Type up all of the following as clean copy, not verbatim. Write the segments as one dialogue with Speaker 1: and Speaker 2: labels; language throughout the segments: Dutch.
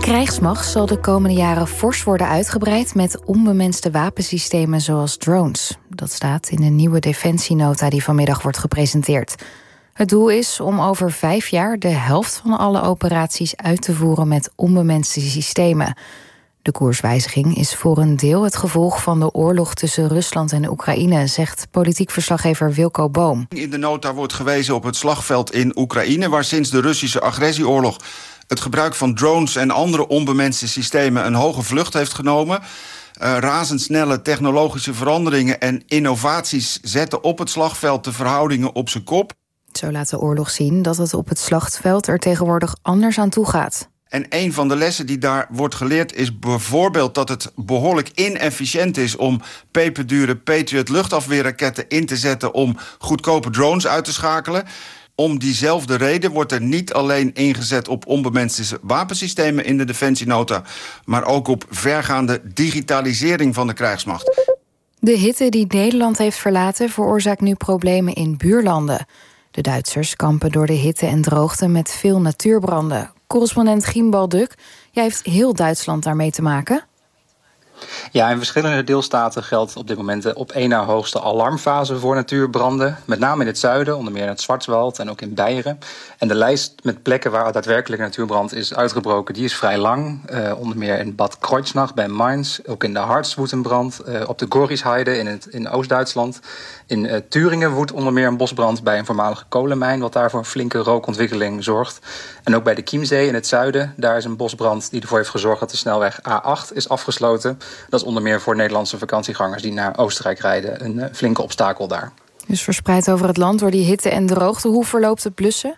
Speaker 1: krijgsmacht zal de komende jaren fors worden uitgebreid met onbemenste wapensystemen zoals drones. Dat staat in een nieuwe defensienota die vanmiddag wordt gepresenteerd. Het doel is om over 5 jaar de helft van alle operaties uit te voeren met onbemenste systemen. De koerswijziging is voor een deel het gevolg van de oorlog tussen Rusland en Oekraïne, zegt politiek verslaggever Wilco Boom.
Speaker 2: In de nota wordt gewezen op het slagveld in Oekraïne, waar sinds de Russische agressieoorlog het gebruik van drones en andere onbemenste systemen een hoge vlucht heeft genomen. Razendsnelle technologische veranderingen en innovaties zetten op het slagveld de verhoudingen op zijn kop.
Speaker 1: Zo laat de oorlog zien dat het op het slagveld er tegenwoordig anders aan toe gaat.
Speaker 2: En een van de lessen die daar wordt geleerd is bijvoorbeeld dat het behoorlijk inefficiënt is om peperdure Patriot luchtafweerraketten in te zetten om goedkope drones uit te schakelen. Om diezelfde reden wordt er niet alleen ingezet op onbemenste wapensystemen in de defensienota, maar ook op vergaande digitalisering van de krijgsmacht.
Speaker 1: De hitte die Nederland heeft verlaten veroorzaakt nu problemen in buurlanden. De Duitsers kampen door de hitte en droogte met veel natuurbranden. Correspondent Gimbal Duk, jij heeft heel Duitsland daarmee te maken.
Speaker 3: Ja, in verschillende deelstaten geldt op dit moment de op één na hoogste alarmfase voor natuurbranden. Met name in het zuiden, onder meer in het Schwarzwald en ook in Beieren. En de lijst met plekken waar daadwerkelijk natuurbrand is uitgebroken, die is vrij lang. Onder meer in Bad Kreuznach bij Mainz, ook in de Harz woedt een brand. Op de Gorisheide in Oost-Duitsland. In Thüringen woedt onder meer een bosbrand bij een voormalige kolenmijn, wat daar voor een flinke rookontwikkeling zorgt. En ook bij de Chiemsee in het zuiden, daar is een bosbrand die ervoor heeft gezorgd dat de snelweg A8 is afgesloten. Dat is onder meer voor Nederlandse vakantiegangers die naar Oostenrijk rijden een flinke obstakel daar.
Speaker 1: Dus verspreid over het land door die hitte en droogte. Hoe verloopt het blussen?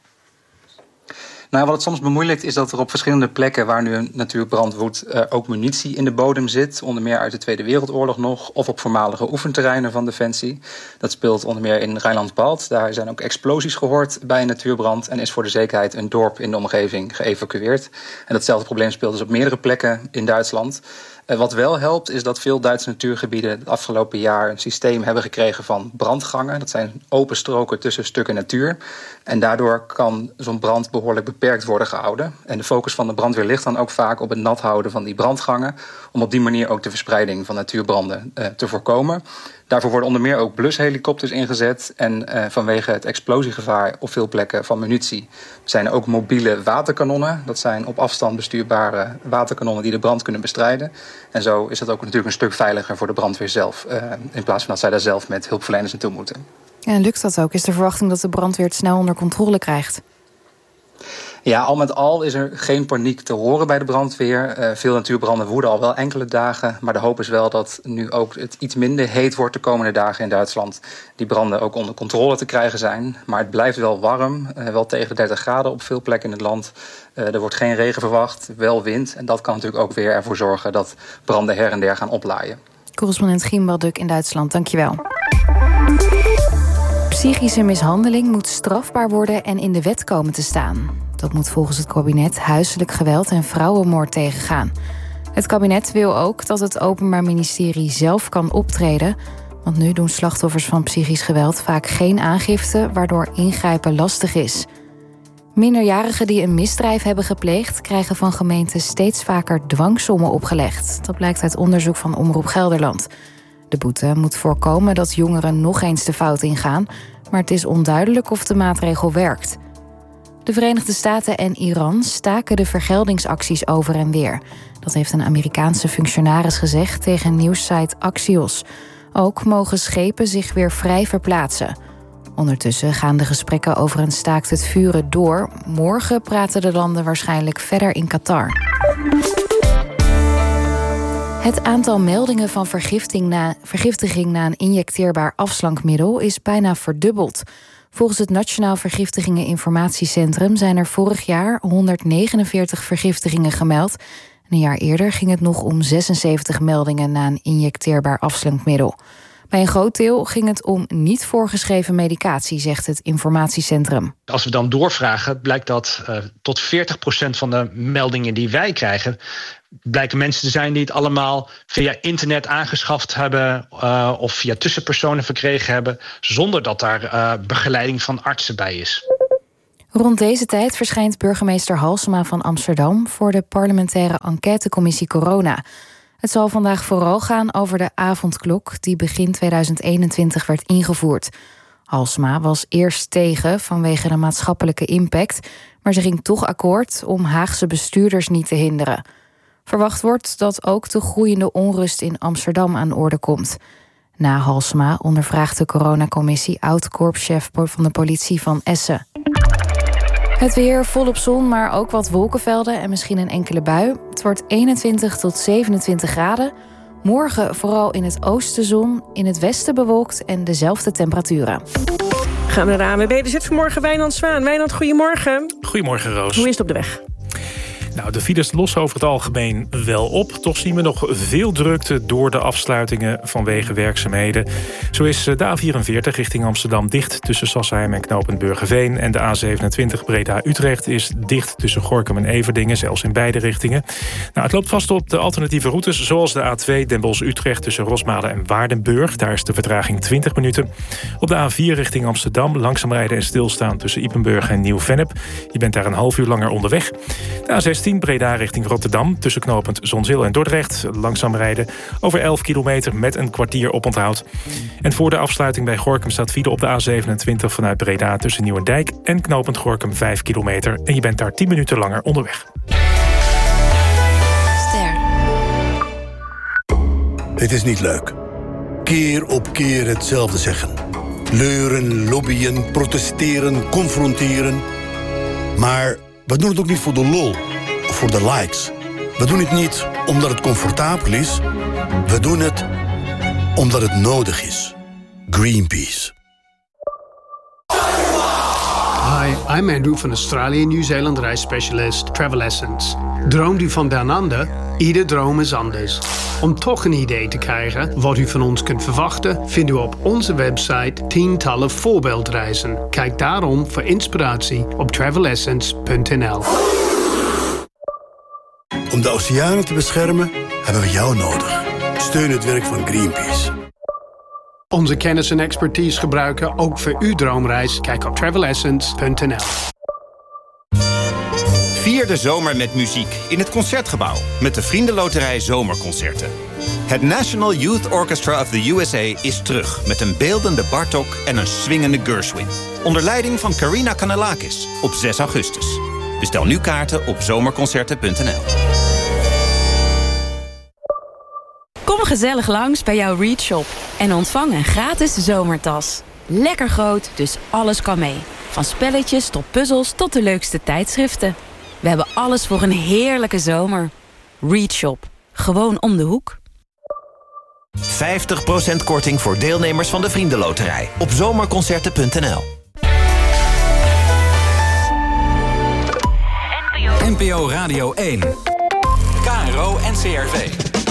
Speaker 3: Nou, wat het soms bemoeilijkt is dat er op verschillende plekken waar nu een natuurbrand woedt ook munitie in de bodem zit. Onder meer uit de Tweede Wereldoorlog nog, of op voormalige oefenterreinen van Defensie. Dat speelt onder meer in Rijnland-Palt. Daar zijn ook explosies gehoord bij een natuurbrand en is voor de zekerheid een dorp in de omgeving geëvacueerd. En datzelfde probleem speelt dus op meerdere plekken in Duitsland. Wat wel helpt is dat veel Duitse natuurgebieden het afgelopen jaar een systeem hebben gekregen van brandgangen. Dat zijn open stroken tussen stukken natuur. En daardoor kan zo'n brand behoorlijk beperkt worden gehouden. En de focus van de brandweer ligt dan ook vaak op het nat houden van die brandgangen, om op die manier ook de verspreiding van natuurbranden te voorkomen. Daarvoor worden onder meer ook blushelikopters ingezet. En vanwege het explosiegevaar op veel plekken van munitie zijn er ook mobiele waterkanonnen. Dat zijn op afstand bestuurbare waterkanonnen die de brand kunnen bestrijden. En zo is dat ook natuurlijk een stuk veiliger voor de brandweer zelf, in plaats van dat zij daar zelf met hulpverleners naartoe moeten.
Speaker 1: Ja, en lukt dat ook? Is de verwachting dat de brandweer het snel onder controle krijgt?
Speaker 3: Ja, al met al is er geen paniek te horen bij de brandweer. Veel natuurbranden woeden al wel enkele dagen. Maar de hoop is wel dat nu ook het iets minder heet wordt de komende dagen in Duitsland. Die branden ook onder controle te krijgen zijn. Maar het blijft wel warm, wel tegen de 30 graden op veel plekken in het land. Er wordt geen regen verwacht, wel wind. En dat kan natuurlijk ook weer ervoor zorgen dat branden her en der gaan oplaaien.
Speaker 1: Correspondent Gimbal Duk in Duitsland, dankjewel. Psychische mishandeling moet strafbaar worden en in de wet komen te staan. Dat moet volgens het kabinet huiselijk geweld en vrouwenmoord tegengaan. Het kabinet wil ook dat het Openbaar Ministerie zelf kan optreden. Want nu doen slachtoffers van psychisch geweld vaak geen aangifte, waardoor ingrijpen lastig is. Minderjarigen die een misdrijf hebben gepleegd, krijgen van gemeenten steeds vaker dwangsommen opgelegd. Dat blijkt uit onderzoek van Omroep Gelderland. De boete moet voorkomen dat jongeren nog eens de fout ingaan, maar het is onduidelijk of de maatregel werkt. De Verenigde Staten en Iran staken de vergeldingsacties over en weer. Dat heeft een Amerikaanse functionaris gezegd tegen nieuwssite Axios. Ook mogen schepen zich weer vrij verplaatsen. Ondertussen gaan de gesprekken over een staakt het vuren door. Morgen praten de landen waarschijnlijk verder in Qatar. Het aantal meldingen van vergiftiging na een injecteerbaar afslankmiddel is bijna verdubbeld. Volgens het Nationaal Vergiftigingen-Informatiecentrum zijn er vorig jaar 149 vergiftigingen gemeld. Een jaar eerder ging het nog om 76 meldingen na een injecteerbaar afslankmiddel. Bij een groot deel ging het om niet voorgeschreven medicatie, zegt het informatiecentrum.
Speaker 4: Als we dan doorvragen, blijkt dat tot 40% van de meldingen die wij krijgen, blijken mensen te zijn die het allemaal via internet aangeschaft hebben of via tussenpersonen verkregen hebben, zonder dat daar begeleiding van artsen bij is.
Speaker 1: Rond deze tijd verschijnt burgemeester Halsema van Amsterdam voor de parlementaire enquêtecommissie Corona. Het zal vandaag vooral gaan over de avondklok die begin 2021 werd ingevoerd. Halsema was eerst tegen vanwege de maatschappelijke impact, maar ze ging toch akkoord om Haagse bestuurders niet te hinderen. Verwacht wordt dat ook de groeiende onrust in Amsterdam aan orde komt. Na Halsema ondervraagt de coronacommissie oud-korpschef van de politie van Essen. Het weer volop zon, maar ook wat wolkenvelden en misschien een enkele bui. Het wordt 21 tot 27 graden. Morgen vooral in het oosten zon, in het westen bewolkt en dezelfde temperaturen.
Speaker 5: Gaan we naar de ANWB. Er zit vanmorgen Wijnand Zwaan. Wijnand, goedemorgen.
Speaker 6: Goedemorgen, Roos.
Speaker 5: Hoe is het op de weg?
Speaker 6: Nou, de files lossen over het algemeen wel op. Toch zien we nog veel drukte door de afsluitingen vanwege werkzaamheden. Zo is de A44 richting Amsterdam dicht tussen Sassheim en knooppunt Burgerveen. En de A27 Breda-Utrecht is dicht tussen Gorinchem en Everdingen, zelfs in beide richtingen. Nou, het loopt vast op de alternatieve routes, zoals de A2 Den Bosch-Utrecht tussen Rosmalen en Waardenburg. Daar is de vertraging 20 minuten. Op de A4 richting Amsterdam langzaam rijden en stilstaan tussen Ypenburg en Nieuw-Vennep. Je bent daar een half uur langer onderweg. De A16 Breda richting Rotterdam tussen knooppunt Zonzeel en Dordrecht. Langzaam rijden over 11 kilometer met een kwartier oponthoud. En voor de afsluiting bij Gorinchem staat file op de A27 vanuit Breda tussen Nieuwendijk en knooppunt Gorinchem 5 kilometer. En je bent daar 10 minuten langer onderweg.
Speaker 1: Ster.
Speaker 7: Het is niet leuk. Keer op keer hetzelfde zeggen. Leuren, lobbyen, protesteren, confronteren. Maar we doen het ook niet voor de lol of voor de likes. We doen het niet omdat het comfortabel is. We doen het omdat het nodig is. Greenpeace.
Speaker 8: Hi, I'm Andrew van Australië Nieuw-Zeeland reisspecialist Travel Essence. Droomt u van down under? Ieder droom is anders. Om toch een idee te krijgen wat u van ons kunt verwachten, vindt u op onze website tientallen voorbeeldreizen. Kijk daarom voor inspiratie op travelessence.nl.
Speaker 7: Om de oceanen te beschermen hebben we jou nodig. Steun het werk van Greenpeace.
Speaker 8: Onze kennis en expertise gebruiken ook voor uw droomreis. Kijk op travelessence.nl.
Speaker 9: Vier de zomer met muziek in het Concertgebouw met de Vriendenloterij Zomerconcerten. Het National Youth Orchestra of the USA is terug met een beeldende Bartók en een swingende Gershwin. Onder leiding van Karina Kanellakis op 6 augustus. Bestel nu kaarten op zomerconcerten.nl.
Speaker 10: Kom gezellig langs bij jouw Read Shop en ontvang een gratis zomertas. Lekker groot, dus alles kan mee. Van spelletjes tot puzzels tot de leukste tijdschriften. We hebben alles voor een heerlijke zomer. Read Shop. Gewoon om de hoek.
Speaker 9: 50% korting voor deelnemers van de Vriendenloterij op zomerconcerten.nl.
Speaker 11: NPO Radio 1. KRO NCRV.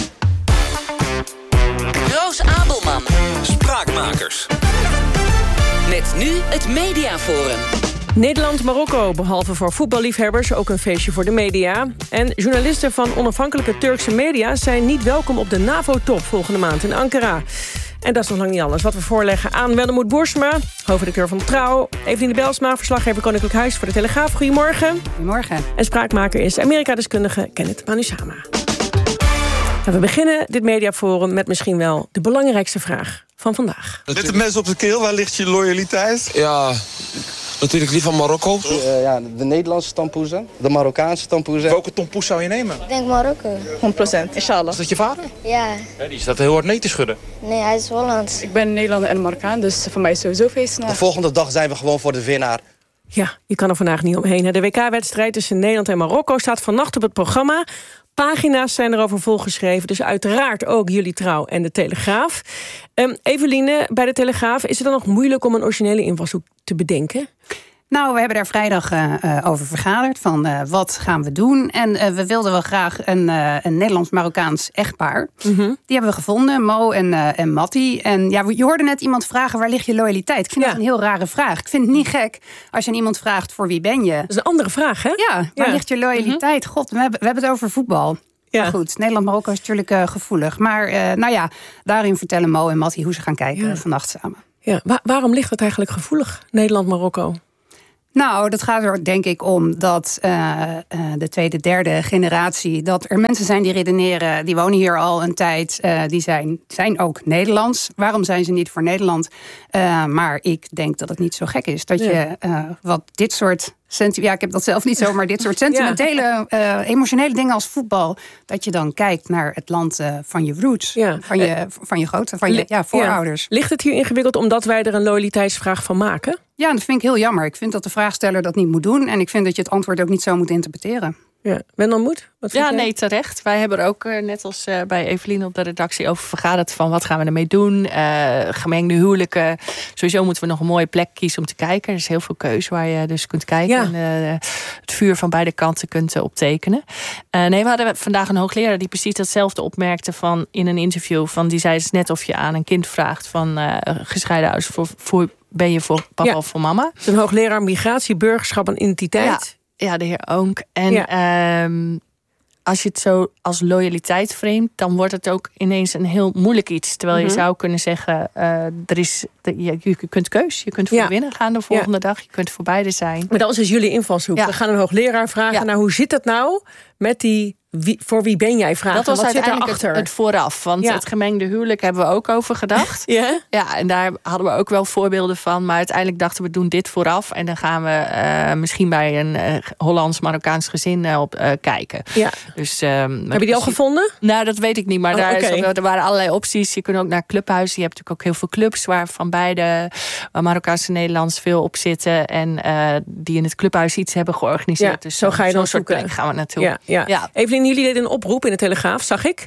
Speaker 10: Roos Abelman.
Speaker 11: Spraakmakers.
Speaker 10: Met nu het Mediaforum.
Speaker 5: Nederland-Marokko, behalve voor voetballiefhebbers ook een feestje voor de media. En journalisten van onafhankelijke Turkse media zijn niet welkom op de NAVO-top volgende maand in Ankara. En dat is nog lang niet alles. Wat we voorleggen aan Wellemoed Boersma, hoofdredacteur van Trouw. Eveline Bijlsma, verslaggever Koninklijk Huis voor de Telegraaf. Goedemorgen.
Speaker 12: Goedemorgen.
Speaker 5: En spraakmaker is Amerika-deskundige Kenneth Manusama. Nou, we beginnen dit mediaforum met misschien wel de belangrijkste vraag van vandaag.
Speaker 13: Met de mes op de keel, waar ligt je loyaliteit?
Speaker 14: Ja, natuurlijk die van Marokko.
Speaker 15: De Nederlandse tompoesen, de Marokkaanse tompoesen.
Speaker 13: Welke tompoes zou je nemen?
Speaker 16: Ik denk Marokko.
Speaker 17: 100%, inshallah.
Speaker 13: Is dat je vader?
Speaker 16: Ja.
Speaker 13: Die staat heel hard nee te schudden.
Speaker 16: Nee, hij is Hollands.
Speaker 17: Ik ben Nederlander en Marokkaan, dus voor mij is sowieso feest.
Speaker 15: De volgende dag zijn we gewoon voor de winnaar.
Speaker 5: Ja, je kan er vandaag niet omheen. De WK-wedstrijd tussen Nederland en Marokko staat vannacht op het programma. Pagina's zijn erover volgeschreven, dus uiteraard ook jullie Trouw en de Telegraaf. Eveline, bij de Telegraaf, is het dan nog moeilijk om een originele invalshoek te bedenken?
Speaker 12: Nou, we hebben daar vrijdag over vergaderd van wat gaan we doen. En we wilden wel graag een Nederlands-Marokkaans echtpaar. Die hebben we gevonden, Mo en Matti. En ja, je hoorde net iemand vragen, waar ligt je loyaliteit? Ik vind dat een heel rare vraag. Ik vind het niet gek als je aan iemand vraagt, voor wie ben je? Dat
Speaker 5: is een andere vraag, hè?
Speaker 12: Ja, waar ligt je loyaliteit? God, we hebben het over voetbal. Ja. Maar goed, Nederland-Marokko is natuurlijk gevoelig. Maar daarin vertellen Mo en Matti hoe ze gaan kijken vannacht samen.
Speaker 5: Ja, waarom ligt het eigenlijk gevoelig, Nederland-Marokko?
Speaker 12: Nou, dat gaat er denk ik om dat de tweede, derde generatie... dat er mensen zijn die redeneren, die wonen hier al een tijd... die zijn ook Nederlands. Waarom zijn ze niet voor Nederland? Maar ik denk dat het niet zo gek is dat je wat dit soort... Ja, ik heb dat zelf niet zo, maar dit soort sentimentele, emotionele dingen als voetbal... dat je dan kijkt naar het land van je roots, van je voorouders.
Speaker 5: Ja. Ligt het hier ingewikkeld omdat wij er een loyaliteitsvraag van maken?
Speaker 12: Ja, dat vind ik heel jammer. Ik vind dat de vraagsteller dat niet moet doen... en ik vind dat je het antwoord ook niet zo moet interpreteren.
Speaker 5: Ja, Wendel Moed?
Speaker 18: Nee, terecht. Wij hebben er ook net als bij Evelien op de redactie over vergaderd van wat gaan we ermee doen. Gemengde huwelijken. Sowieso moeten we nog een mooie plek kiezen om te kijken. Er is heel veel keuze waar je dus kunt kijken. En het vuur van beide kanten kunt optekenen. We hadden vandaag een hoogleraar die precies hetzelfde opmerkte van in een interview. Die zei het is net of je aan een kind vraagt van gescheiden ouders ben je voor papa of voor mama.
Speaker 5: Het is een hoogleraar migratie, burgerschap en identiteit.
Speaker 18: Ja, de heer Oonk. En als je het zo als loyaliteit framet, dan wordt het ook ineens een heel moeilijk iets. Terwijl je zou kunnen zeggen, je kunt keus. Je kunt voor winnen gaan de volgende dag. Je kunt voor beide zijn.
Speaker 5: Maar dat is dus jullie invalshoek. We gaan een hoogleraar vragen naar hoe zit het nou met die... voor wie ben jij vragen?
Speaker 18: Dat was
Speaker 5: wat
Speaker 18: uiteindelijk
Speaker 5: zit
Speaker 18: het vooraf. Want het gemengde huwelijk hebben we ook over gedacht. Ja, en daar hadden we ook wel voorbeelden van. Maar uiteindelijk dachten we doen dit vooraf. En dan gaan we misschien bij een Hollands-Marokkaans gezin op kijken. Ja. Dus,
Speaker 5: heb je die al gevonden?
Speaker 18: Nou, dat weet ik niet. Maar er waren allerlei opties. Je kunt ook naar clubhuizen. Je hebt natuurlijk ook heel veel clubs waar van beide Marokkaanse en Nederlands veel op zitten. En die in het clubhuis iets hebben georganiseerd.
Speaker 5: Ja,
Speaker 18: dus
Speaker 5: zo ga je dan
Speaker 18: soort plek gaan we naartoe.
Speaker 5: Ja. Evelien, jullie deden een oproep in de Telegraaf, zag ik.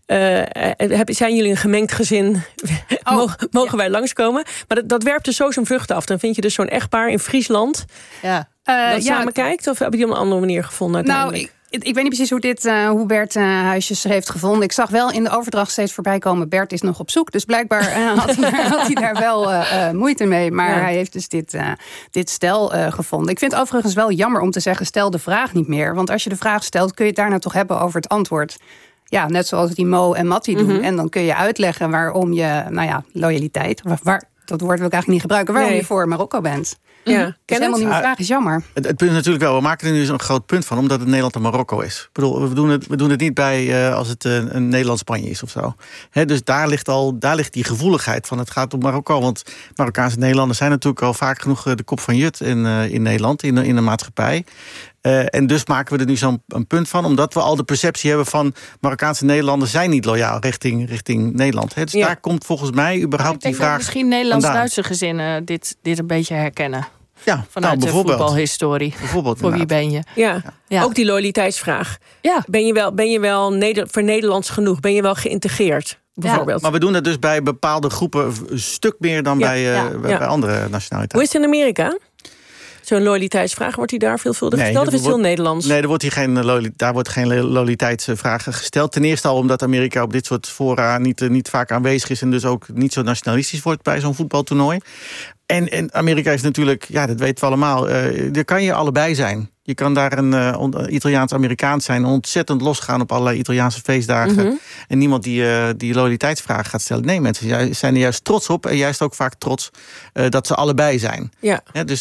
Speaker 5: Zijn jullie een gemengd gezin? Mogen wij langskomen? Maar dat werpt dus zo zijn vruchten af. Dan vind je dus zo'n echtpaar in Friesland dat samen kijkt? Of hebben die op een andere manier gevonden uiteindelijk?
Speaker 12: Nou, ik weet niet precies hoe Bert Huisjes heeft gevonden. Ik zag wel in de overdracht steeds voorbij komen... Bert is nog op zoek, dus blijkbaar had hij daar wel moeite mee. Maar hij heeft dus dit stel gevonden. Ik vind het overigens wel jammer om te zeggen... stel de vraag niet meer. Want als je de vraag stelt, kun je het daarna toch hebben over het antwoord. Ja, net zoals die Mo en Matti doen. En dan kun je uitleggen waarom je, loyaliteit... dat woord wil ik eigenlijk niet gebruiken... waarom je voor Marokko bent. Ja, dat is helemaal niet mijn vraag, is jammer.
Speaker 19: Het punt is natuurlijk wel, we maken er nu zo'n groot punt van... omdat het Nederland en Marokko is. Ik bedoel, we doen het niet bij als het een Nederland-Spanje is of zo. Dus daar ligt die gevoeligheid van het gaat om Marokko. Want Marokkaanse Nederlanders zijn natuurlijk al vaak genoeg de kop van Jut in Nederland, in de maatschappij. En dus maken we er nu zo'n punt van... omdat we al de perceptie hebben van... Marokkaanse Nederlanders zijn niet loyaal richting Nederland. Dus daar komt volgens mij überhaupt die vraag
Speaker 18: misschien Nederlands-Duitse gezinnen dit een beetje herkennen.
Speaker 19: Ja,
Speaker 18: vanuit de voetbalhistorie.
Speaker 19: Bijvoorbeeld,
Speaker 18: voor wie ben je?
Speaker 5: Ja. Ook die loyaliteitsvraag. Ja. Ben je wel voor Nederlands genoeg? Ben je wel geïntegreerd? Bijvoorbeeld.
Speaker 19: Maar we doen dat dus bij bepaalde groepen... een stuk meer dan bij andere nationaliteiten.
Speaker 5: Hoe is het in Amerika? Zo'n loyaliteitsvraag, wordt die daar veelvuldig gesteld? Of is het heel Nederlands?
Speaker 19: Nee, daar wordt geen loyaliteitsvraag gesteld. Ten eerste al omdat Amerika op dit soort fora niet vaak aanwezig is... en dus ook niet zo nationalistisch wordt bij zo'n voetbaltoernooi. En Amerika is natuurlijk, dat weten we allemaal... daar kan je allebei zijn. Je kan daar een Italiaans-Amerikaans zijn... ontzettend losgaan op allerlei Italiaanse feestdagen. En niemand die loyaliteitsvragen gaat stellen. Nee, mensen zijn er juist trots op... en juist ook vaak trots dat ze allebei zijn. Ja. Dus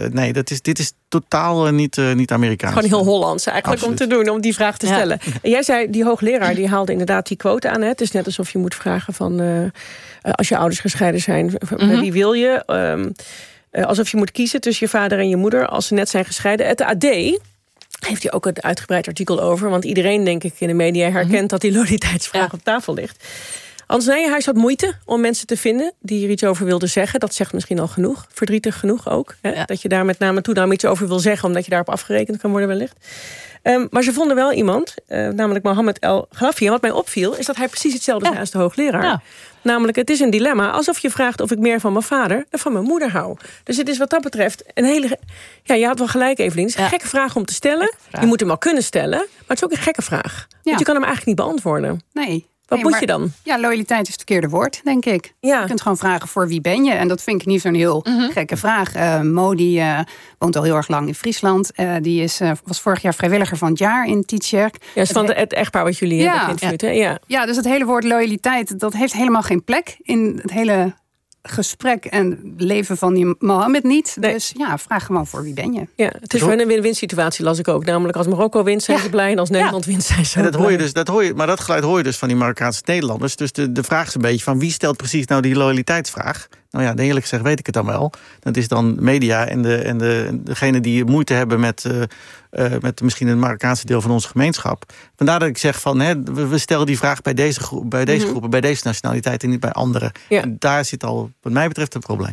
Speaker 19: dit is totaal niet Amerikaans.
Speaker 5: Gewoon heel Hollands eigenlijk. Absoluut. Om te doen, om die vraag te stellen. En jij zei, die hoogleraar die haalde inderdaad die quote aan. Het is net alsof je moet vragen van... als je ouders gescheiden zijn, wie wil je... alsof je moet kiezen tussen je vader en je moeder... als ze net zijn gescheiden. Het AD heeft hier ook een uitgebreid artikel over... want iedereen, denk ik, in de media herkent... dat die loyaliteitsvraag op tafel ligt. Anders Nijenhuis had moeite om mensen te vinden... die er iets over wilden zeggen. Dat zegt misschien al genoeg. Verdrietig genoeg ook. Hè? Dat je daar met name toename iets over wil zeggen... omdat je daarop afgerekend kan worden wellicht. Maar ze vonden wel iemand, namelijk Mohammed El Ghafi. En wat mij opviel, is dat hij precies hetzelfde zei als de hoogleraar. Ja. Namelijk, het is een dilemma. Alsof je vraagt of ik meer van mijn vader dan van mijn moeder hou. Dus het is wat dat betreft een hele... Ja, je had wel gelijk, Evelien. Het is een gekke vraag om te stellen. Je moet hem al kunnen stellen. Maar het is ook een gekke vraag. Want je kan hem eigenlijk niet beantwoorden.
Speaker 12: Nee.
Speaker 5: Wat moet je dan?
Speaker 12: Ja, loyaliteit is het verkeerde woord, denk ik. Ja. Je kunt gewoon vragen voor wie ben je. En dat vind ik niet zo'n heel gekke vraag. Mo, die woont al heel erg lang in Friesland. Die was vorig jaar vrijwilliger van het jaar in Tietjerk.
Speaker 5: Ja, van het echtpaar wat jullie hebben geïnterviewd. Ja.
Speaker 12: Ja, dus het hele woord loyaliteit... dat heeft helemaal geen plek in het hele gesprek en leven van die Mohammed niet. Nee. Dus ja, vraag gewoon voor wie ben je.
Speaker 5: Ja, het is voor een win-win situatie, las ik ook. Namelijk als Marokko wint, zijn ze blij. En als Nederland wint, zijn ze blij.
Speaker 19: Maar dat geluid hoor je dus van die Marokkaanse Nederlanders. Dus de vraag is een beetje van wie stelt precies nou die loyaliteitsvraag? Nou ja, eerlijk gezegd weet ik het dan wel. Dat is dan media en degene die moeite hebben met misschien het Marokkaanse deel van onze gemeenschap. Vandaar dat ik zeg van, we stellen die vraag bij deze groepen, bij deze nationaliteit en niet bij anderen.
Speaker 5: Ja.
Speaker 19: En daar zit al, wat mij betreft, het probleem.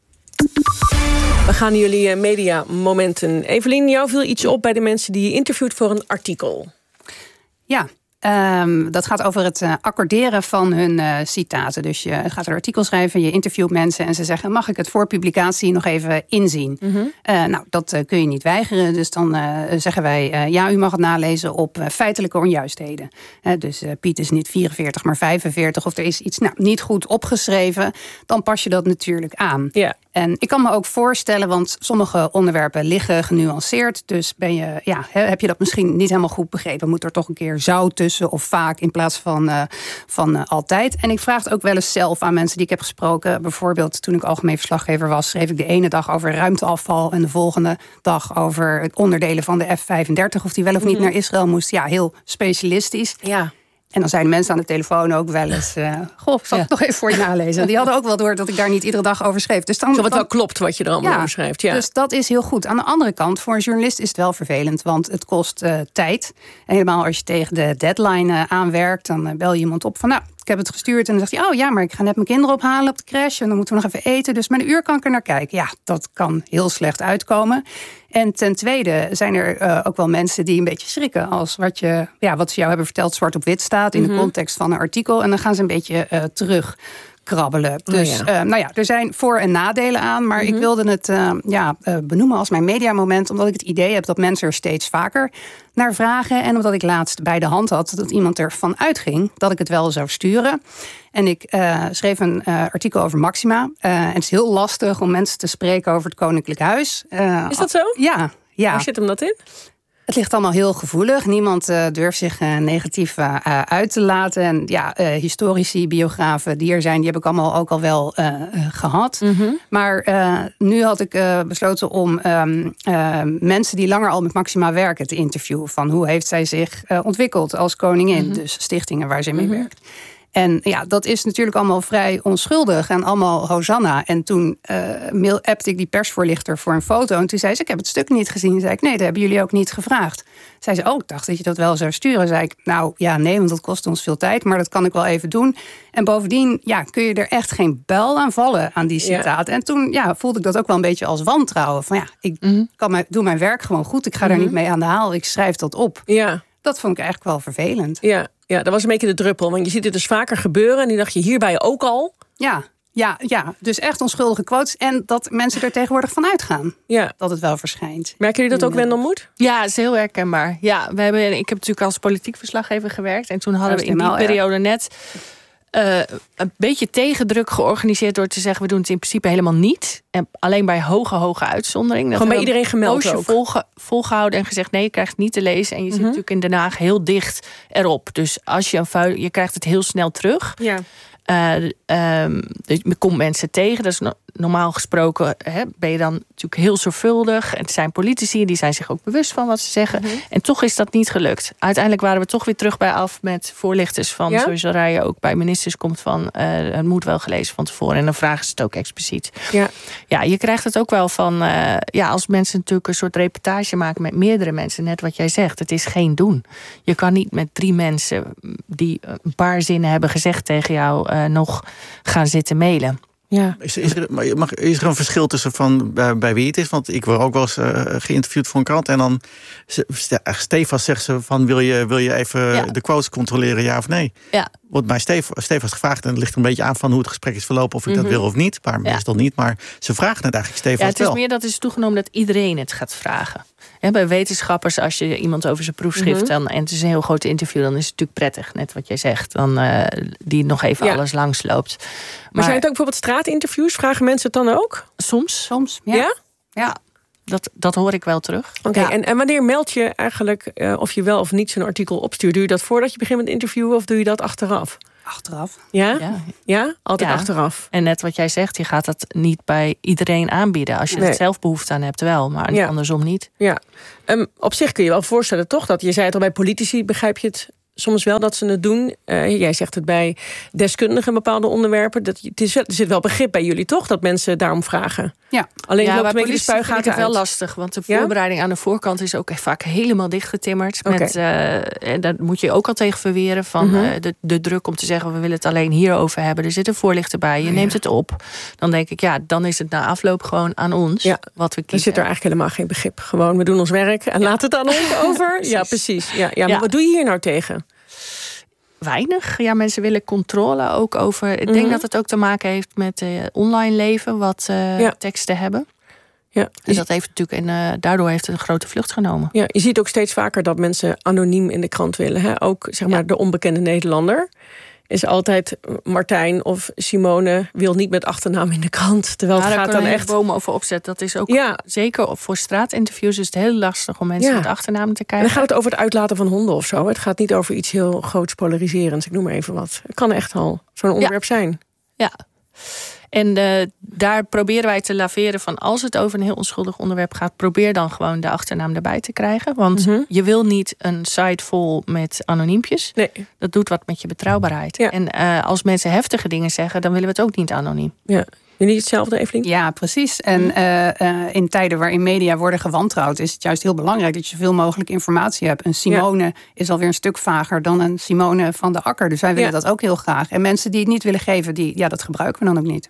Speaker 5: We gaan jullie mediamomenten. Evelien, jou viel iets op bij de mensen die je interviewt voor een artikel.
Speaker 12: Ja. Dat gaat over het accorderen van hun citaten. Dus je gaat een artikel schrijven, je interviewt mensen en ze zeggen, mag ik het voor publicatie nog even inzien? Nou, dat kun je niet weigeren. Dus dan zeggen wij, ja, u mag het nalezen op feitelijke onjuistheden. Dus Piet is niet 44, maar 45. Of er is iets niet goed opgeschreven. Dan pas je dat natuurlijk aan.
Speaker 5: Ja.
Speaker 12: En ik kan me ook voorstellen, want sommige onderwerpen liggen genuanceerd. Dus heb je dat misschien niet helemaal goed begrepen? Moet er toch een keer zout tussen of vaak in plaats van altijd? En ik vraag het ook wel eens zelf aan mensen die ik heb gesproken. Bijvoorbeeld toen ik algemeen verslaggever was, schreef ik de ene dag over ruimteafval en de volgende dag over het onderdelen van de F-35. Of die wel of niet naar Israël moest. Ja, heel specialistisch.
Speaker 5: Ja.
Speaker 12: En dan zijn de mensen aan de telefoon ook wel eens, zal ik nog even voor je nalezen. En die hadden ook wel door dat ik daar niet iedere dag over schreef. Dus dan,
Speaker 5: wat wel klopt wat je er allemaal over schrijft. Ja.
Speaker 12: Dus dat is heel goed. Aan de andere kant, voor een journalist is het wel vervelend. Want het kost tijd. En helemaal als je tegen de deadline aanwerkt, dan bel je iemand op van, nou, ik heb het gestuurd. En dan zegt hij, oh ja, maar ik ga net mijn kinderen ophalen op de crash. En dan moeten we nog even eten. Dus met een uur kan ik er naar kijken. Ja, dat kan heel slecht uitkomen. En ten tweede zijn er ook wel mensen die een beetje schrikken als wat ze jou hebben verteld zwart op wit staat in de context van een artikel. En dan gaan ze een beetje terugkrabbelen. Dus er zijn voor- en nadelen aan. Maar ik wilde het benoemen als mijn mediamoment, omdat ik het idee heb dat mensen er steeds vaker naar vragen. En omdat ik laatst bij de hand had dat iemand ervan uitging dat ik het wel zou sturen. En ik schreef een artikel over Maxima. En het is heel lastig om mensen te spreken over het Koninklijk Huis.
Speaker 5: Is dat zo?
Speaker 12: Ja.
Speaker 5: Waar zit hem dat in?
Speaker 12: Het ligt allemaal heel gevoelig. Niemand durft zich negatief uit te laten. En historici, biografen die er zijn, die heb ik allemaal ook al wel gehad. Maar nu had ik besloten om mensen die langer al met Maxima werken te interviewen. Van hoe heeft zij zich ontwikkeld als koningin? Dus stichtingen waar zij mee werkt. En ja, dat is natuurlijk allemaal vrij onschuldig en allemaal Hosanna. En toen appte ik die persvoorlichter voor een foto. En toen zei ze, ik heb het stuk niet gezien. Zei ik, nee, dat hebben jullie ook niet gevraagd. Zei ze, ik dacht dat je dat wel zou sturen. Zei ik, nou ja, nee, want dat kost ons veel tijd. Maar dat kan ik wel even doen. En bovendien kun je er echt geen bel aan vallen aan die citaten. En toen voelde ik dat ook wel een beetje als wantrouwen. Van ik doe mijn werk gewoon goed. Ik ga daar niet mee aan de haal. Ik schrijf dat op.
Speaker 5: Ja.
Speaker 12: Dat vond ik eigenlijk wel vervelend.
Speaker 5: Ja, dat was een beetje de druppel. Want je ziet het dus vaker gebeuren. En die dacht je hierbij ook al.
Speaker 12: Ja, dus echt onschuldige quotes. En dat mensen er tegenwoordig van uitgaan. Dat het wel verschijnt.
Speaker 5: Merken jullie dat ook, Wendel Moed?
Speaker 18: Ja, het is heel herkenbaar. Ja, ik heb natuurlijk als politiek verslaggever gewerkt. En toen hadden we in die periode net een beetje tegendruk georganiseerd door te zeggen, we doen het in principe helemaal niet. En alleen bij hoge uitzondering.
Speaker 5: Gewoon bij iedereen gemeld ook.
Speaker 18: Volgehouden en gezegd, nee, je krijgt het niet te lezen. En je zit natuurlijk in Den Haag heel dicht erop. Dus als je je krijgt het heel snel terug.
Speaker 5: Ja.
Speaker 18: Je komt mensen tegen. Dat is normaal gesproken ben je dan natuurlijk heel zorgvuldig. En het zijn politici, die zijn zich ook bewust van wat ze zeggen. En toch is dat niet gelukt. Uiteindelijk waren we toch weer terug bij af met voorlichters van, zoals je ook bij ministers komt van, het moet wel gelezen van tevoren. En dan vragen ze het ook expliciet. Ja, je krijgt het ook wel van, als mensen natuurlijk een soort reportage maken met meerdere mensen, net wat jij zegt, het is geen doen. Je kan niet met 3 mensen die een paar zinnen hebben gezegd tegen jou nog gaan zitten mailen.
Speaker 5: Ja.
Speaker 19: Is er een verschil tussen van bij wie het is? Want ik word ook wel eens geïnterviewd voor een krant. En dan stevast zegt ze van, wil je even de quotes controleren, ja of nee?
Speaker 18: Ja.
Speaker 19: Wordt mij stevast gevraagd. En het ligt er een beetje aan van hoe het gesprek is verlopen. Of ik dat wil of niet. Maar meestal niet. Maar ze vragen het eigenlijk stevast wel.
Speaker 18: Het is meer dat is toegenomen dat iedereen het gaat vragen. Bij wetenschappers, als je iemand over zijn proefschrift en het is een heel groot interview, dan is het natuurlijk prettig, net wat jij zegt, dan die nog even alles langsloopt.
Speaker 5: Maar zijn het ook bijvoorbeeld straatinterviews? Vragen mensen het dan ook?
Speaker 18: Soms,
Speaker 12: ja.
Speaker 18: Dat hoor ik wel terug.
Speaker 5: Oké. En wanneer meld je eigenlijk of je wel of niet zo'n artikel opstuurt? Doe je dat voordat je begint met interviewen of doe je dat achteraf?
Speaker 12: Achteraf.
Speaker 5: Ja? Altijd achteraf.
Speaker 18: En net wat jij zegt, je gaat dat niet bij iedereen aanbieden. Als je er zelf behoefte aan hebt wel, maar andersom niet.
Speaker 5: Ja. Op zich kun je wel voorstellen toch dat, je zei het al, bij politici begrijp je het soms wel dat ze het doen. Jij zegt het bij deskundigen in bepaalde onderwerpen. Er zit wel begrip bij jullie toch, dat mensen daarom vragen?
Speaker 12: Ja.
Speaker 5: Alleen
Speaker 18: bij
Speaker 5: loopt een beetje de
Speaker 18: politie
Speaker 5: spuigaten
Speaker 18: vind ik het
Speaker 5: uit.
Speaker 18: wel lastig, want de voorbereiding aan de voorkant is ook vaak helemaal dichtgetimmerd. En daar moet je ook al tegen verweren van de druk om te zeggen, we willen het alleen hierover hebben. Er zit een voorlichter bij, je neemt het op. Dan denk ik, dan is het na afloop gewoon aan ons wat we kiezen.
Speaker 5: Er zit er eigenlijk helemaal geen begrip. Gewoon, we doen ons werk en laat het aan ons over. Ja, precies. Ja, maar wat doe je hier nou tegen?
Speaker 18: Weinig. Ja, mensen willen controle ook over. Ik denk dat het ook te maken heeft met online leven, wat teksten hebben. Ja. En dat heeft natuurlijk daardoor heeft het een grote vlucht genomen.
Speaker 5: Ja, je ziet ook steeds vaker dat mensen anoniem in de krant willen. Hè? Ook zeg maar de onbekende Nederlander is altijd Martijn of Simone wil niet met achternaam in de krant. Terwijl het gaat dan echt
Speaker 18: bomen over opzetten. Dat is ook zeker voor straatinterviews is het heel lastig om mensen met achternaam te krijgen.
Speaker 5: En dan gaat het over het uitlaten van honden of zo. Het gaat niet over iets heel groots polariserends. Ik noem maar even wat. Het kan echt al zo'n onderwerp zijn.
Speaker 18: Ja. En daar proberen wij te laveren van, als het over een heel onschuldig onderwerp gaat, probeer dan gewoon de achternaam erbij te krijgen. Want je wil niet een site vol met anoniempjes. Nee. Dat doet wat met je betrouwbaarheid. Ja. En als mensen heftige dingen zeggen, dan willen we het ook niet anoniem.
Speaker 5: Ja. Jullie hetzelfde, Evelien?
Speaker 12: Ja, precies. En in tijden waarin media worden gewantrouwd, is het juist heel belangrijk dat je zoveel mogelijk informatie hebt. Een Simone is alweer een stuk vager dan een Simone van de Akker. Dus wij willen dat ook heel graag. En mensen die het niet willen geven, dat gebruiken we dan ook niet.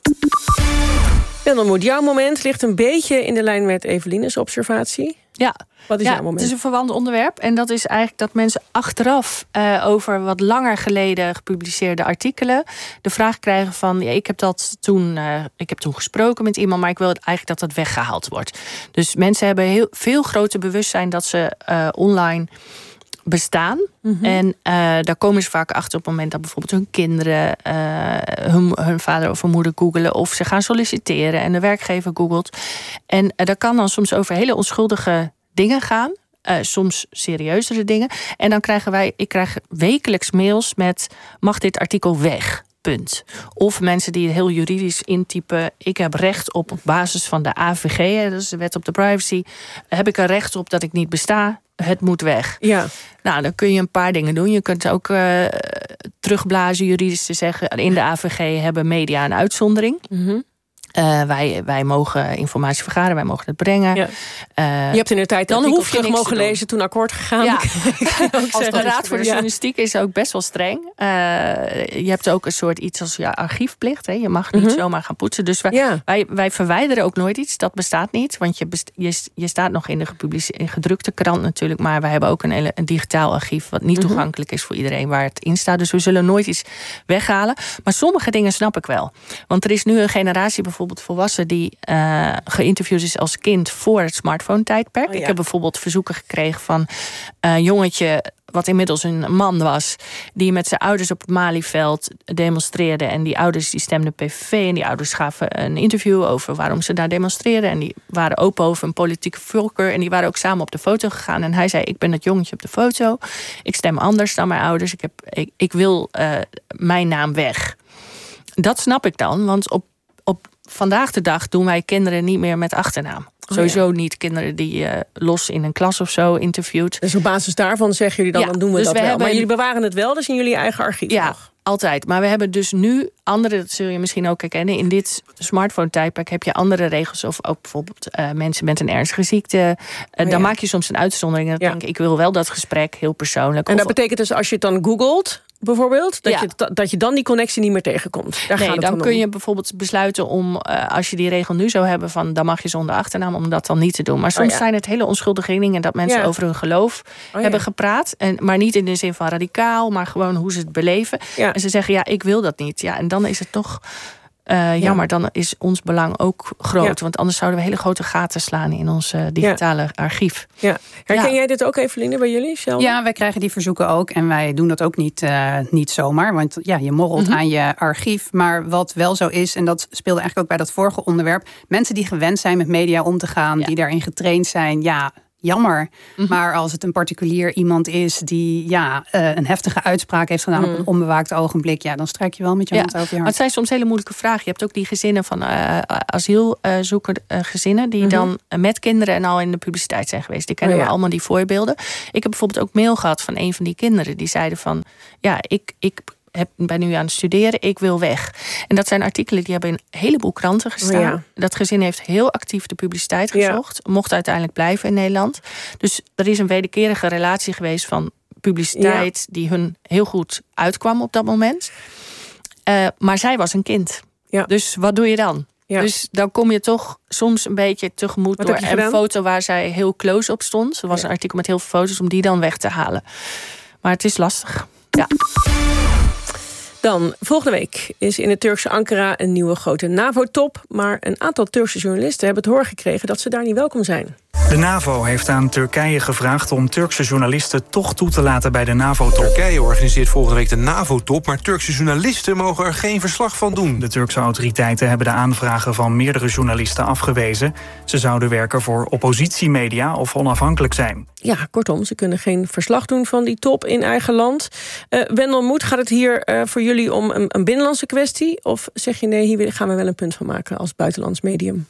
Speaker 5: Wildermoed, jouw moment ligt een beetje in de lijn met Eveline's observatie.
Speaker 18: Ja.
Speaker 5: Wat is jouw moment?
Speaker 18: Het is een verwant onderwerp. En dat is eigenlijk dat mensen achteraf over wat langer geleden gepubliceerde artikelen de vraag krijgen van, ik heb toen gesproken met iemand, maar ik wil eigenlijk dat dat weggehaald wordt. Dus mensen hebben heel veel groter bewustzijn dat ze online bestaan. En daar komen ze vaak achter op het moment dat bijvoorbeeld hun kinderen hun vader of hun moeder googelen, of ze gaan solliciteren en de werkgever googelt. En dat kan dan soms over hele onschuldige dingen gaan. Soms serieuzere dingen. En dan ik krijg wekelijks mails met, mag dit artikel weg? Punt. Of mensen die heel juridisch intypen, ik heb recht op basis van de AVG, dat is de wet op de privacy, heb ik er recht op dat ik niet besta. Het moet weg. Ja. Nou, dan kun je een paar dingen doen. Je kunt ook terugblazen, juridisch te zeggen, in de AVG hebben media een uitzondering. Wij mogen informatie vergaren, wij mogen het brengen. Ja.
Speaker 5: Je hebt in de tijd dan hoef je mogen lezen, toen akkoord gegaan.
Speaker 18: Ja. Als de Raad voor de Journalistiek is ook best wel streng. Je hebt ook een soort iets als archiefplicht. Hè. Je mag niet zomaar gaan poetsen. Dus wij verwijderen ook nooit iets. Dat bestaat niet. Want je staat nog in de gedrukte krant natuurlijk. Maar wij hebben ook een digitaal archief wat niet toegankelijk is voor iedereen waar het in staat. Dus we zullen nooit iets weghalen. Maar sommige dingen snap ik wel. Want er is nu een generatie bijvoorbeeld volwassen die geïnterviewd is als kind voor het smartphone-tijdperk. Ik heb bijvoorbeeld verzoeken gekregen van een jongetje wat inmiddels een man was, die met zijn ouders op het Malieveld demonstreerde. En die ouders die stemden PVV en die ouders gaven een interview over waarom ze daar demonstreerden. En die waren open over een politieke voorkeur en die waren ook samen op de foto gegaan. En hij zei, ik ben dat jongetje op de foto. Ik stem anders dan mijn ouders. Ik wil mijn naam weg. Dat snap ik dan, want op vandaag de dag doen wij kinderen niet meer met achternaam. Sowieso niet kinderen die los in een klas of zo interviewt.
Speaker 5: Dus op basis daarvan zeggen jullie dan doen we dat wel. Maar jullie bewaren het wel, dus in jullie eigen archief nog.
Speaker 18: Altijd. Maar we hebben dus nu andere, dat zul je misschien ook herkennen. In dit smartphone-tijdperk heb je andere regels. Of ook bijvoorbeeld mensen met een ernstige ziekte. Dan maak je soms een uitzondering. En dan denk ik wil wel dat gesprek heel persoonlijk.
Speaker 5: En dat betekent dus als je het dan googelt, bijvoorbeeld, dat je dan die connectie niet meer tegenkomt.
Speaker 18: Dan kun je bijvoorbeeld besluiten om, als je die regel nu zou hebben van, dan mag je zonder achternaam, om dat dan niet te doen. Maar soms zijn het hele onschuldige dingen dat mensen over hun geloof hebben gepraat. Maar niet in de zin van radicaal, maar gewoon hoe ze het beleven. Ja. En ze zeggen, ik wil dat niet. Ja, en dan is het toch jammer. Dan is ons belang ook groot. Ja. Want anders zouden we hele grote gaten slaan in ons digitale archief.
Speaker 5: Ja. Herken jij dit ook, Eveline, bij jullie? Zelf?
Speaker 12: Ja, wij krijgen die verzoeken ook. En wij doen dat ook niet zomaar. Want je morrelt aan je archief. Maar wat wel zo is, en dat speelde eigenlijk ook bij dat vorige onderwerp, mensen die gewend zijn met media om te gaan, die daarin getraind zijn, jammer. Maar als het een particulier iemand is die een heftige uitspraak heeft gedaan op een onbewaakt ogenblik, dan strijk je wel met je hand over je hart.
Speaker 18: Maar het zijn soms hele moeilijke vragen. Je hebt ook die gezinnen van asielzoekergezinnen die dan met kinderen en al in de publiciteit zijn geweest. Die kennen we allemaal, die voorbeelden. Ik heb bijvoorbeeld ook mail gehad van een van die kinderen die zeiden van ik ben nu aan het studeren, ik wil weg. En dat zijn artikelen die hebben in een heleboel kranten gestaan. Ja. Dat gezin heeft heel actief de publiciteit gezocht. Mocht uiteindelijk blijven in Nederland. Dus er is een wederkerige relatie geweest van publiciteit die hun heel goed uitkwam op dat moment. Maar zij was een kind. Ja. Dus wat doe je dan? Ja. Dus dan kom je toch soms een beetje tegemoet door een foto waar zij heel close op stond. Er was een artikel met heel veel foto's om die dan weg te halen. Maar het is lastig. Ja.
Speaker 5: Dan, volgende week is in het Turkse Ankara een nieuwe grote NAVO-top. Maar een aantal Turkse journalisten hebben het horen gekregen dat ze daar niet welkom zijn.
Speaker 20: De NAVO heeft aan Turkije gevraagd om Turkse journalisten toch toe te laten bij de NAVO-top.
Speaker 14: Turkije organiseert volgende week de NAVO-top, maar Turkse journalisten mogen er geen verslag van doen.
Speaker 20: De Turkse autoriteiten hebben de aanvragen van meerdere journalisten afgewezen. Ze zouden werken voor oppositiemedia of onafhankelijk zijn.
Speaker 5: Ja, kortom, ze kunnen geen verslag doen van die top in eigen land. Wendel Moed, gaat het hier voor jullie om een binnenlandse kwestie? Of zeg je nee, hier gaan we wel een punt van maken als buitenlands medium?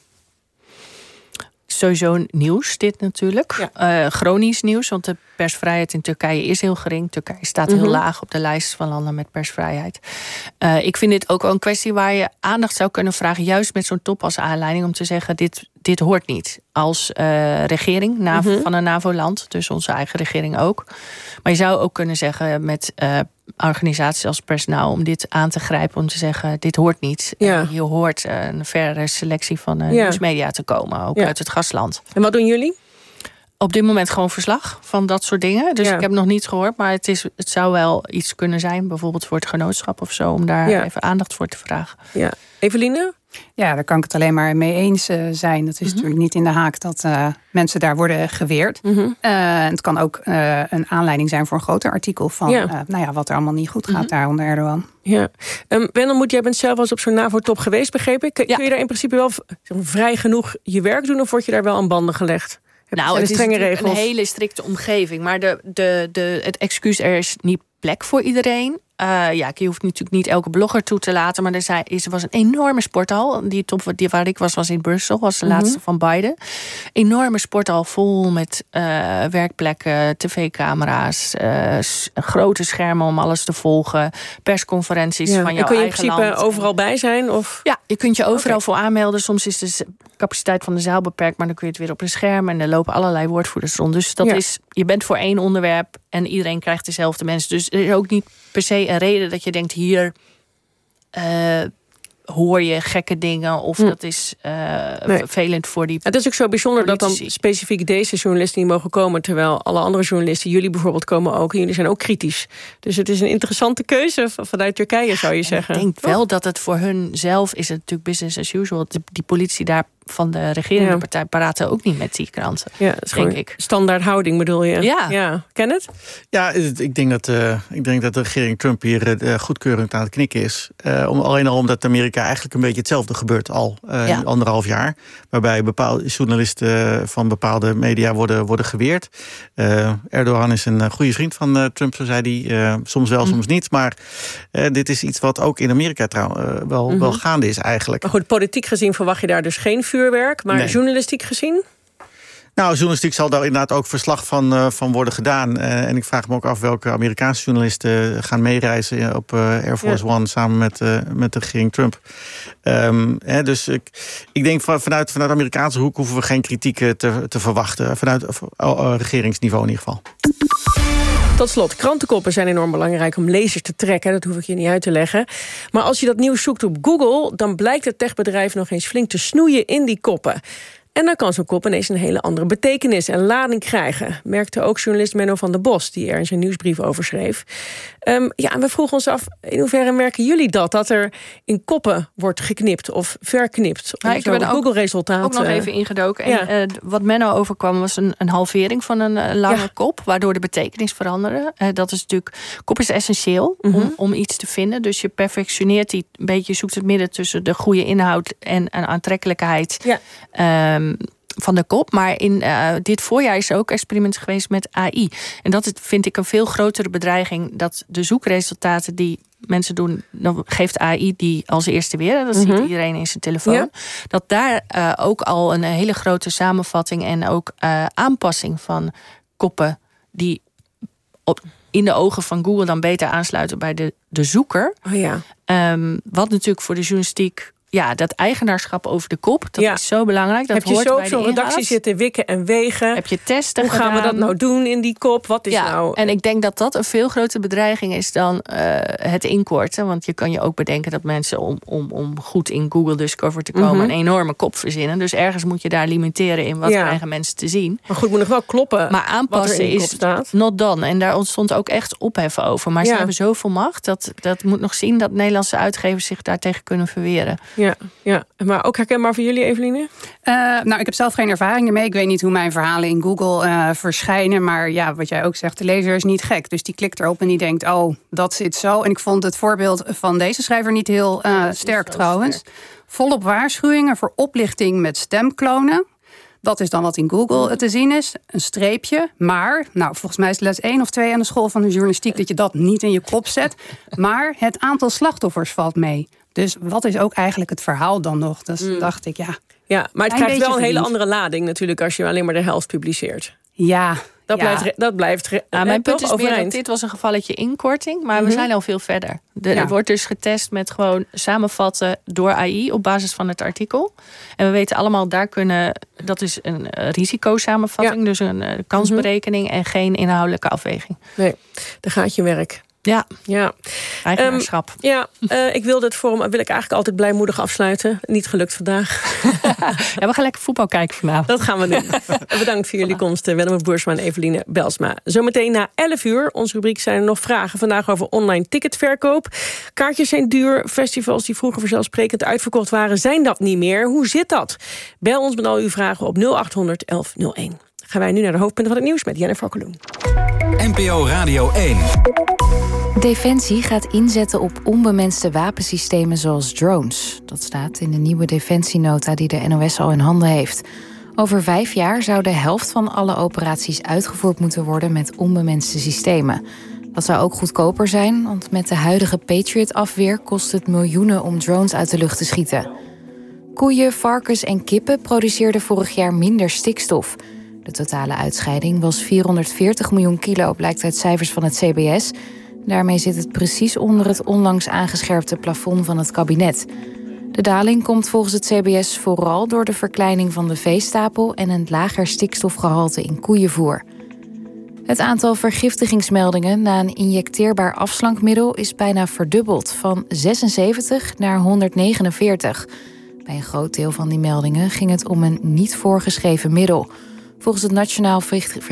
Speaker 18: Sowieso nieuws, dit natuurlijk. Ja. Chronisch nieuws, want de persvrijheid in Turkije is heel gering. Turkije staat heel laag op de lijst van landen met persvrijheid. Ik vind dit ook wel een kwestie waar je aandacht zou kunnen vragen, juist met zo'n top als aanleiding, om te zeggen, dit hoort niet. Als regering van een NAVO-land, dus onze eigen regering ook. Maar je zou ook kunnen zeggen met organisaties als Press Now om dit aan te grijpen, om te zeggen, dit hoort niet. Ja. Je hoort een verdere selectie van nieuwsmedia te komen, ook uit het gastland.
Speaker 5: En wat doen jullie?
Speaker 18: Op dit moment gewoon verslag van dat soort dingen. Dus ik heb nog niets gehoord, maar het zou wel iets kunnen zijn, bijvoorbeeld voor het genootschap of zo, om daar even aandacht voor te vragen.
Speaker 5: Ja. Eveline?
Speaker 12: Ja, daar kan ik het alleen maar mee eens zijn. Het is natuurlijk niet in de haak dat mensen daar worden geweerd. Het kan ook een aanleiding zijn voor een groter artikel van wat er allemaal niet goed gaat daar onder Erdogan.
Speaker 5: Ja. Wendel Moed, jij bent zelf wel eens op zo'n NAVO-top geweest, begreep ik. Kun je daar in principe wel vrij genoeg je werk doen, of word je daar wel aan banden gelegd?
Speaker 18: Het is een hele strikte omgeving. Maar het excuus, er is niet plek voor iedereen. Je hoeft natuurlijk niet elke blogger toe te laten. Maar er was een enorme sporthal. Die top waar ik was in Brussel. Was de laatste van Biden. Enorme sporthal vol met werkplekken, tv-camera's. Grote schermen om alles te volgen. Persconferenties van jouw eigen land.
Speaker 5: En kun je in principe overal bij zijn? Of?
Speaker 18: Ja, je kunt je overal voor aanmelden. Soms is de capaciteit van de zaal beperkt. Maar dan kun je het weer op een scherm. En er lopen allerlei woordvoerders rond. Dus dat is, je bent voor één onderwerp. En iedereen krijgt dezelfde mensen. Dus er is ook niet per se een reden dat je denkt, hier hoor je gekke dingen of dat is vervelend voor die.
Speaker 5: Het is ook zo bijzonder politici. Dat dan specifiek deze journalisten niet mogen komen, terwijl alle andere journalisten, jullie bijvoorbeeld, komen ook en jullie zijn ook kritisch. Dus het is een interessante keuze vanuit Turkije, zou je zeggen.
Speaker 18: Ik denk wel dat het voor hun zelf is het natuurlijk business as usual. Die politie daar van de regerende partij praten ook niet met die kranten. Ja, dat is denk ik.
Speaker 5: Standaard houding bedoel je?
Speaker 18: Ja.
Speaker 5: Ken het?
Speaker 19: Ja, ik denk dat de regering Trump hier goedkeurend aan het knikken is. Alleen al omdat Amerika eigenlijk een beetje hetzelfde gebeurt al 1,5 jaar. Waarbij bepaalde journalisten van bepaalde media worden geweerd. Erdogan is een goede vriend van Trump, zo zei hij. Soms wel, soms niet. Maar dit is iets wat ook in Amerika wel gaande is eigenlijk.
Speaker 5: Maar goed, politiek gezien verwacht je daar dus geen vuurwerk. Maar journalistiek gezien?
Speaker 19: Nou, journalistiek zal daar inderdaad ook verslag van worden gedaan. En ik vraag me ook af welke Amerikaanse journalisten gaan meereizen op Air Force One samen met de regering Trump. Dus ik denk vanuit de Amerikaanse hoek hoeven we geen kritiek te verwachten. Vanuit regeringsniveau in ieder geval.
Speaker 5: Tot slot, krantenkoppen zijn enorm belangrijk om lezers te trekken. Dat hoef ik je niet uit te leggen. Maar als je dat nieuws zoekt op Google, dan blijkt het techbedrijf nog eens flink te snoeien in die koppen. En dan kan zo'n kop ineens een hele andere betekenis en lading krijgen. Merkte ook journalist Menno van der Bos, die er in zijn nieuwsbrief over schreef. En we vroegen ons af, in hoeverre merken jullie dat er in koppen wordt geknipt of verknipt?
Speaker 18: Ik heb
Speaker 5: Google-resultaat
Speaker 18: ook nog even ingedoken. En, wat Menno overkwam was een halvering van een lange kop, waardoor de betekenis veranderde. Dat is natuurlijk, kop is essentieel om iets te vinden. Dus je perfectioneert die een beetje, zoekt het midden tussen de goede inhoud en aantrekkelijkheid. Ja. van de kop. Maar in dit voorjaar is er ook experiment geweest met AI. En dat vind ik een veel grotere bedreiging. Dat de zoekresultaten die mensen doen, dan geeft AI die als eerste weer. Dat ziet iedereen in zijn telefoon. Ja. Dat daar ook al een hele grote samenvatting en ook aanpassing van koppen die in de ogen van Google dan beter aansluiten bij de zoeker.
Speaker 5: Oh ja.
Speaker 18: Wat natuurlijk voor de journalistiek, dat eigenaarschap over de kop, dat is zo belangrijk. Dat
Speaker 5: heb je zo op zo'n redactie zitten wikken en wegen?
Speaker 18: Heb je testen
Speaker 5: Hoe gaan we dat nou doen in die kop? Wat is nou?
Speaker 18: En ik denk dat dat een veel grotere bedreiging is dan het inkorten. Want je kan je ook bedenken dat mensen om goed in Google Discover te komen een enorme kop verzinnen. Dus ergens moet je daar limiteren in wat krijgen mensen te zien.
Speaker 5: Maar goed, moet nog wel kloppen.
Speaker 18: Maar aanpassen is not done. En daar ontstond ook echt ophef over. Maar ze hebben zoveel macht. Dat moet nog zien dat Nederlandse uitgevers zich daartegen kunnen verweren.
Speaker 5: Ja, maar ook herkenbaar voor jullie, Eveline?
Speaker 12: Ik heb zelf geen ervaring ermee. Ik weet niet hoe mijn verhalen in Google verschijnen. Maar wat jij ook zegt, de lezer is niet gek. Dus die klikt erop en die denkt, dat zit zo. En ik vond het voorbeeld van deze schrijver niet heel sterk trouwens. Sterk. Volop waarschuwingen voor oplichting met stemklonen. Dat is dan wat in Google te zien is. Een streepje. Maar, volgens mij is les 1 of 2 aan de school van de journalistiek dat je dat niet in je kop zet. Maar het aantal slachtoffers valt mee. Dus wat is ook eigenlijk het verhaal dan nog? Dus dacht ik,
Speaker 5: Ja, maar het krijgt wel een hele andere lading natuurlijk als je alleen maar de helft publiceert.
Speaker 12: Ja.
Speaker 5: Dat blijft
Speaker 18: mijn punt is meer dat dit was een gevalletje inkorting, maar we zijn al veel verder. Er wordt dus getest met gewoon samenvatten door AI op basis van het artikel. En we weten allemaal, dat is een risicosamenvatting, dus een kansberekening en geen inhoudelijke afweging.
Speaker 5: Nee, daar gaat je werk.
Speaker 18: Ja. Eigenaarschap.
Speaker 5: Ik wil dit forum wil ik eigenlijk altijd blijmoedig afsluiten. Niet gelukt vandaag.
Speaker 18: We gaan lekker voetbal kijken vanavond.
Speaker 5: Dat gaan we doen. Bedankt voor jullie komst, Willem Boersma en Eveline Belsma. Zometeen na 11:00, onze rubriek zijn er nog vragen. Vandaag over online ticketverkoop. Kaartjes zijn duur. Festivals die vroeger vanzelfsprekend uitverkocht waren, zijn dat niet meer. Hoe zit dat? Bel ons met al uw vragen op 0800 1101. Gaan wij nu naar de hoofdpunten van het nieuws met Jennifer Colloen.
Speaker 11: NPO Radio 1.
Speaker 1: Defensie gaat inzetten op onbemenste wapensystemen zoals drones. Dat staat in de nieuwe defensienota die de NOS al in handen heeft. Over 5 jaar zou de helft van alle operaties uitgevoerd moeten worden met onbemenste systemen. Dat zou ook goedkoper zijn, want met de huidige Patriot-afweer kost het miljoenen om drones uit de lucht te schieten. Koeien, varkens en kippen produceerden vorig jaar minder stikstof. De totale uitscheiding was 440 miljoen kilo, blijkt uit cijfers van het CBS. Daarmee zit het precies onder het onlangs aangescherpte plafond van het kabinet. De daling komt volgens het CBS vooral door de verkleining van de veestapel en een lager stikstofgehalte in koeienvoer. Het aantal vergiftigingsmeldingen na een injecteerbaar afslankmiddel is bijna verdubbeld, van 76 naar 149. Bij een groot deel van die meldingen ging het om een niet voorgeschreven middel. Volgens het Nationaal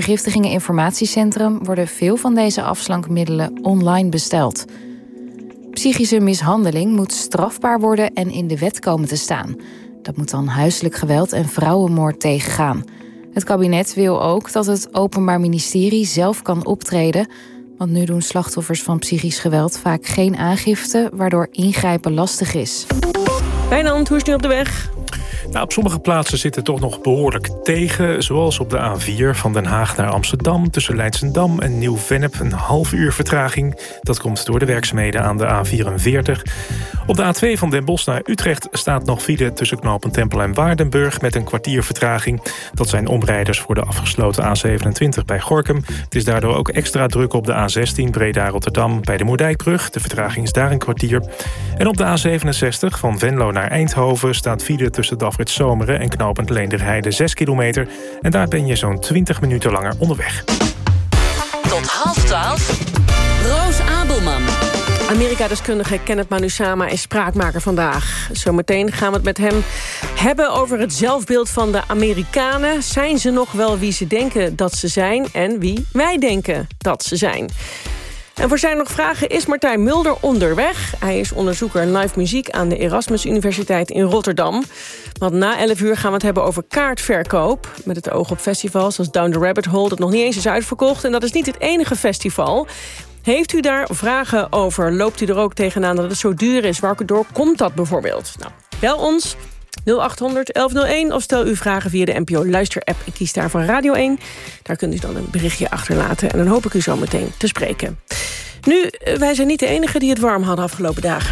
Speaker 1: Vergiftigingen-Informatiecentrum worden veel van deze afslankmiddelen online besteld. Psychische mishandeling moet strafbaar worden en in de wet komen te staan. Dat moet dan huiselijk geweld en vrouwenmoord tegengaan. Het kabinet wil ook dat het Openbaar Ministerie zelf kan optreden, want nu doen slachtoffers van psychisch geweld vaak geen aangifte, waardoor ingrijpen lastig is.
Speaker 5: Wijnand, hoe is het nu op de weg?
Speaker 6: Op sommige plaatsen zit het toch nog behoorlijk tegen. Zoals op de A4 van Den Haag naar Amsterdam. Tussen Leidschendam en Nieuw-Vennep een half uur vertraging. Dat komt door de werkzaamheden aan de A44. Op de A2 van Den Bosch naar Utrecht staat nog file tussen knooppunt Tempel en Waardenburg met een kwartier vertraging. Dat zijn omrijders voor de afgesloten A27 bij Gorinchem. Het is daardoor ook extra druk op de A16 Breda-Rotterdam bij de Moerdijkbrug. De vertraging is daar een kwartier. En op de A67 van Venlo naar Eindhoven staat file tussen Afrit Zomeren en knooppunt Leenderheide 6 kilometer. En daar ben je zo'n 20 minuten langer onderweg.
Speaker 21: Tot 11:30. Roos Abelman.
Speaker 5: Amerika-deskundige Kenneth Manusama is spraakmaker vandaag. Zometeen gaan we het met hem hebben over het zelfbeeld van de Amerikanen. Zijn ze nog wel wie ze denken dat ze zijn en wie wij denken dat ze zijn? En voor zijn nog vragen is Martijn Mulder onderweg. Hij is onderzoeker live muziek aan de Erasmus Universiteit in Rotterdam. Want na 11:00 gaan we het hebben over kaartverkoop. Met het oog op festivals zoals Down the Rabbit Hole, dat nog niet eens is uitverkocht. En dat is niet het enige festival. Heeft u daar vragen over? Loopt u er ook tegenaan dat het zo duur is? Waardoor komt dat bijvoorbeeld? Bel ons 0800 1101 of stel uw vragen via de NPO Luister-app en kies daarvoor Radio 1. Daar kunt u dan een berichtje achterlaten en dan hoop ik u zo meteen te spreken. Nu, wij zijn niet de enigen die het warm hadden afgelopen dagen.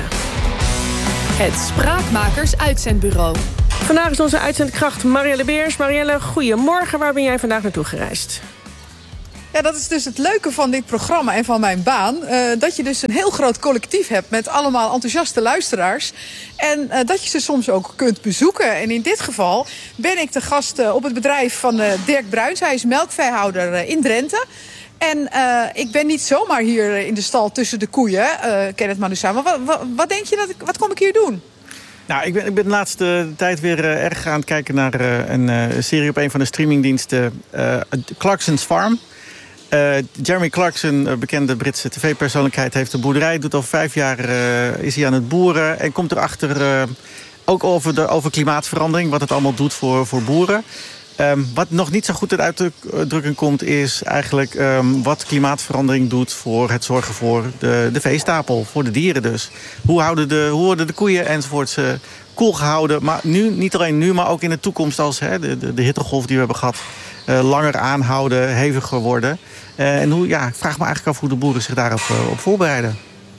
Speaker 2: Het Spraakmakers Uitzendbureau.
Speaker 5: Vandaag is onze uitzendkracht Marielle Beers. Marielle, goedemorgen. Waar ben jij vandaag naartoe gereisd?
Speaker 22: Ja, dat is dus het leuke van dit programma en van mijn baan. Dat je dus een heel groot collectief hebt met allemaal enthousiaste luisteraars. En dat je ze soms ook kunt bezoeken. En in dit geval ben ik de gast op het bedrijf van Dirk Bruins. Hij is melkveehouder in Drenthe. En ik ben niet zomaar hier in de stal tussen de koeien, Kenneth Manoussama. Wat denk je wat kom ik hier doen?
Speaker 19: Nou, ik ben de laatste tijd weer erg aan het kijken naar een serie op een van de streamingdiensten. Clarkson's Farm. Jeremy Clarkson, bekende Britse tv-persoonlijkheid, heeft een boerderij. Doet al 5 jaar is hij aan het boeren. En komt erachter ook over klimaatverandering. Wat het allemaal doet voor boeren. Wat nog niet zo goed uit uitdrukking komt, is eigenlijk wat klimaatverandering doet voor het zorgen voor de veestapel, voor de dieren dus. Hoe worden de koeien enzovoorts koel gehouden, maar nu, niet alleen nu, maar ook in de toekomst als de hittegolf die we hebben gehad, langer aanhouden, heviger worden. En ik vraag me eigenlijk af hoe de boeren zich daarop op voorbereiden.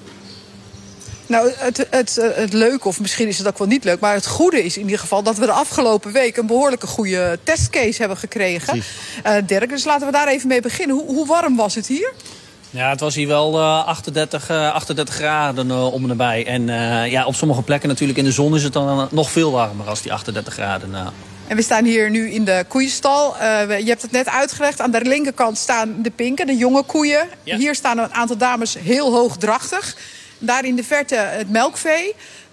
Speaker 22: Nou, het leuke, of misschien is het ook wel niet leuk, maar het goede is in ieder geval dat we de afgelopen week een behoorlijke goede testcase hebben gekregen. Dirk, dus laten we daar even mee beginnen. Hoe warm was het hier?
Speaker 23: Ja, het was hier wel 38 graden om en nabij. En op sommige plekken natuurlijk in de zon is het dan nog veel warmer als die 38 graden.
Speaker 22: En we staan hier nu in de koeienstal. Je hebt het net uitgelegd. Aan de linkerkant staan de pinken, de jonge koeien. Ja. Hier staan een aantal dames heel hoogdrachtig. Daar in de verte het melkvee.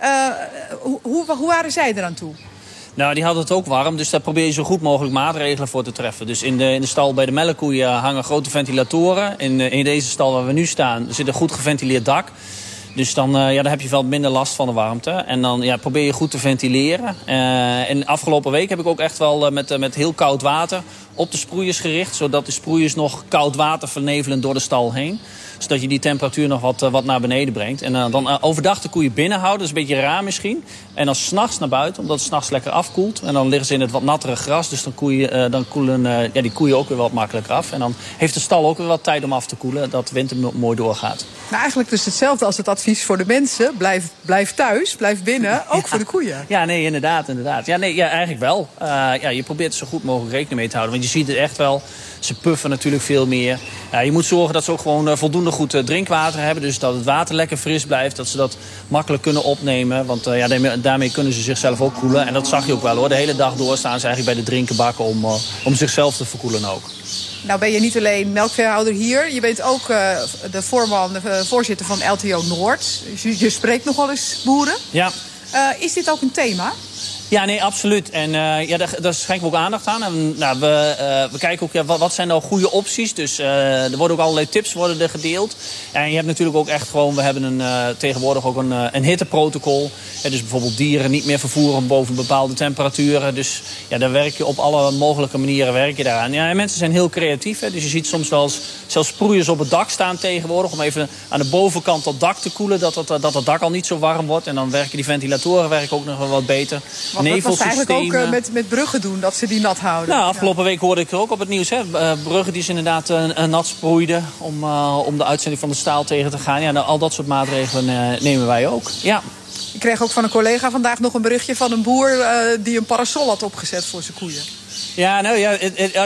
Speaker 22: Hoe waren zij eraan toe?
Speaker 23: Nou, die hadden het ook warm, dus daar probeer je zo goed mogelijk maatregelen voor te treffen. Dus in de stal bij de melkkoeien hangen grote ventilatoren. In deze stal waar we nu staan zit een goed geventileerd dak. Dus dan heb je wel minder last van de warmte. En dan probeer je goed te ventileren. En de afgelopen week heb ik ook echt wel met heel koud water op de sproeiers gericht. Zodat de sproeiers nog koud water vernevelen door de stal heen. Zodat je die temperatuur nog wat naar beneden brengt. En dan overdag de koeien binnen houden. Dat is een beetje raar misschien. En dan 's nachts naar buiten, omdat het 's nachts lekker afkoelt. En dan liggen ze in het wat nattere gras. Dus dan koelen die koeien ook weer wat makkelijker af. En dan heeft de stal ook weer wat tijd om af te koelen. Dat de winter mooi doorgaat.
Speaker 22: Nou, eigenlijk dus hetzelfde als het advies voor de mensen. Blijf thuis, blijf binnen. Ook voor de koeien.
Speaker 23: Ja, nee, inderdaad. Ja, eigenlijk wel. Je probeert er zo goed mogelijk rekening mee te houden. Want je ziet het echt wel. Ze puffen natuurlijk veel meer. Je moet zorgen dat ze ook gewoon voldoende goed drinkwater hebben. Dus dat het water lekker fris blijft. Dat ze dat makkelijk kunnen opnemen. Want daarmee kunnen ze zichzelf ook koelen. En dat zag je ook wel hoor. De hele dag door staan ze eigenlijk bij de drinkenbakken om zichzelf te verkoelen ook.
Speaker 22: Nou ben je niet alleen melkveehouder hier. Je bent ook de voorzitter van LTO Noord. Je spreekt nog wel eens boeren.
Speaker 23: Ja.
Speaker 22: Is dit ook een thema?
Speaker 23: Ja, nee, absoluut. En daar schenken we ook aandacht aan. En, we kijken ook, wat zijn nou goede opties. Dus er worden ook allerlei tips er gedeeld. En je hebt natuurlijk ook echt gewoon, we hebben tegenwoordig ook een hitteprotocol. Dus bijvoorbeeld dieren niet meer vervoeren boven bepaalde temperaturen. Dus daar werk je op alle mogelijke manieren daaraan. Ja, en mensen zijn heel creatief. Dus je ziet soms wel eens zelfs sproeiers op het dak staan tegenwoordig. Om even aan de bovenkant dat dak te koelen. Dat het dak al niet zo warm wordt. En dan werken die ventilatoren ook nog wel wat beter.
Speaker 22: Wat ze eigenlijk ook met Brugge doen, dat ze die nat houden.
Speaker 23: Nou, afgelopen week hoorde ik er ook op het nieuws. Brugge die is inderdaad nat sproeide om de uitzending van de staal tegen te gaan. Ja, al dat soort maatregelen nemen wij ook. Ja.
Speaker 22: Ik kreeg ook van een collega vandaag nog een berichtje van een boer die een parasol had opgezet voor zijn koeien.
Speaker 23: Ja, nou ja,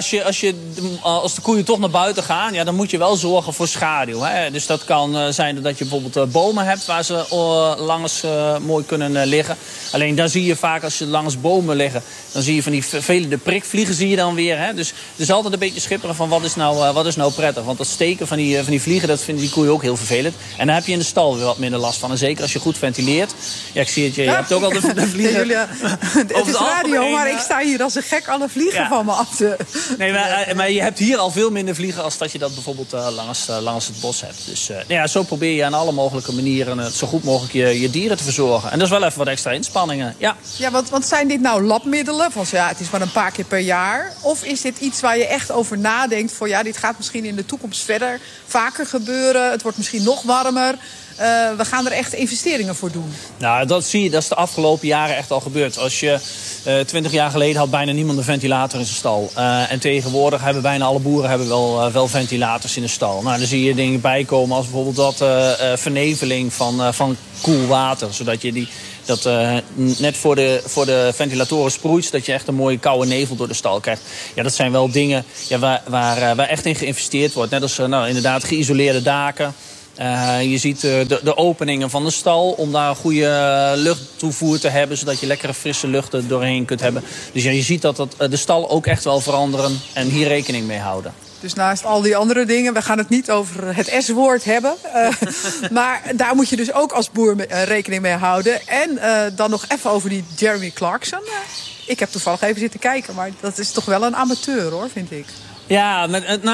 Speaker 23: als de koeien toch naar buiten gaan, dan moet je wel zorgen voor schaduw. Hè? Dus dat kan zijn dat je bijvoorbeeld bomen hebt waar ze langs mooi kunnen liggen. Alleen daar zie je vaak, als je langs bomen liggen, dan zie je van die vervelende prikvliegen zie je dan weer. Hè? Dus het is altijd een beetje schipperen van wat is nou prettig. Want dat steken van die vliegen, dat vinden die koeien ook heel vervelend. En daar heb je in de stal weer wat minder last van. En zeker als je goed ventileert. Ja, ik zie het, je hebt ook al de vliegen.
Speaker 22: Het is radio, maar ik sta hier als een gek alle vliegen van me af te...
Speaker 23: Nee, maar je hebt hier al veel minder vliegen als dat je dat bijvoorbeeld langs het bos hebt. Dus zo probeer je aan alle mogelijke manieren zo goed mogelijk je dieren te verzorgen. En dat is wel even wat extra inspanningen. Ja,
Speaker 22: want zijn dit nou labmiddelen? Van het is maar een paar keer per jaar. Of is dit iets waar je echt over nadenkt? Dit gaat misschien in de toekomst verder vaker gebeuren. Het wordt misschien nog warmer. we gaan er echt investeringen voor doen.
Speaker 23: Nou, dat zie je, dat is de afgelopen jaren echt al gebeurd. Als je 20 jaar geleden had bijna niemand een ventilator in zijn stal. En tegenwoordig hebben bijna alle boeren wel ventilators in de stal. Nou, dan zie je dingen bijkomen als bijvoorbeeld dat verneveling van koel water. Zodat je dat net voor de ventilatoren sproeit, zodat je echt een mooie koude nevel door de stal krijgt. Ja, dat zijn wel dingen waar echt in geïnvesteerd wordt. Net als inderdaad geïsoleerde daken. Je ziet de openingen van de stal om daar een goede luchttoevoer te hebben, zodat je lekkere frisse lucht er doorheen kunt hebben. Dus ja, je ziet dat de stal ook echt wel veranderen en hier rekening mee houden.
Speaker 22: Dus naast al die andere dingen, we gaan het niet over het S-woord hebben. Maar daar moet je dus ook als boer rekening mee houden. En dan nog even over die Jeremy Clarkson. Ik heb toevallig even zitten kijken, maar dat is toch wel een amateur, hoor, vind ik.
Speaker 23: Ja,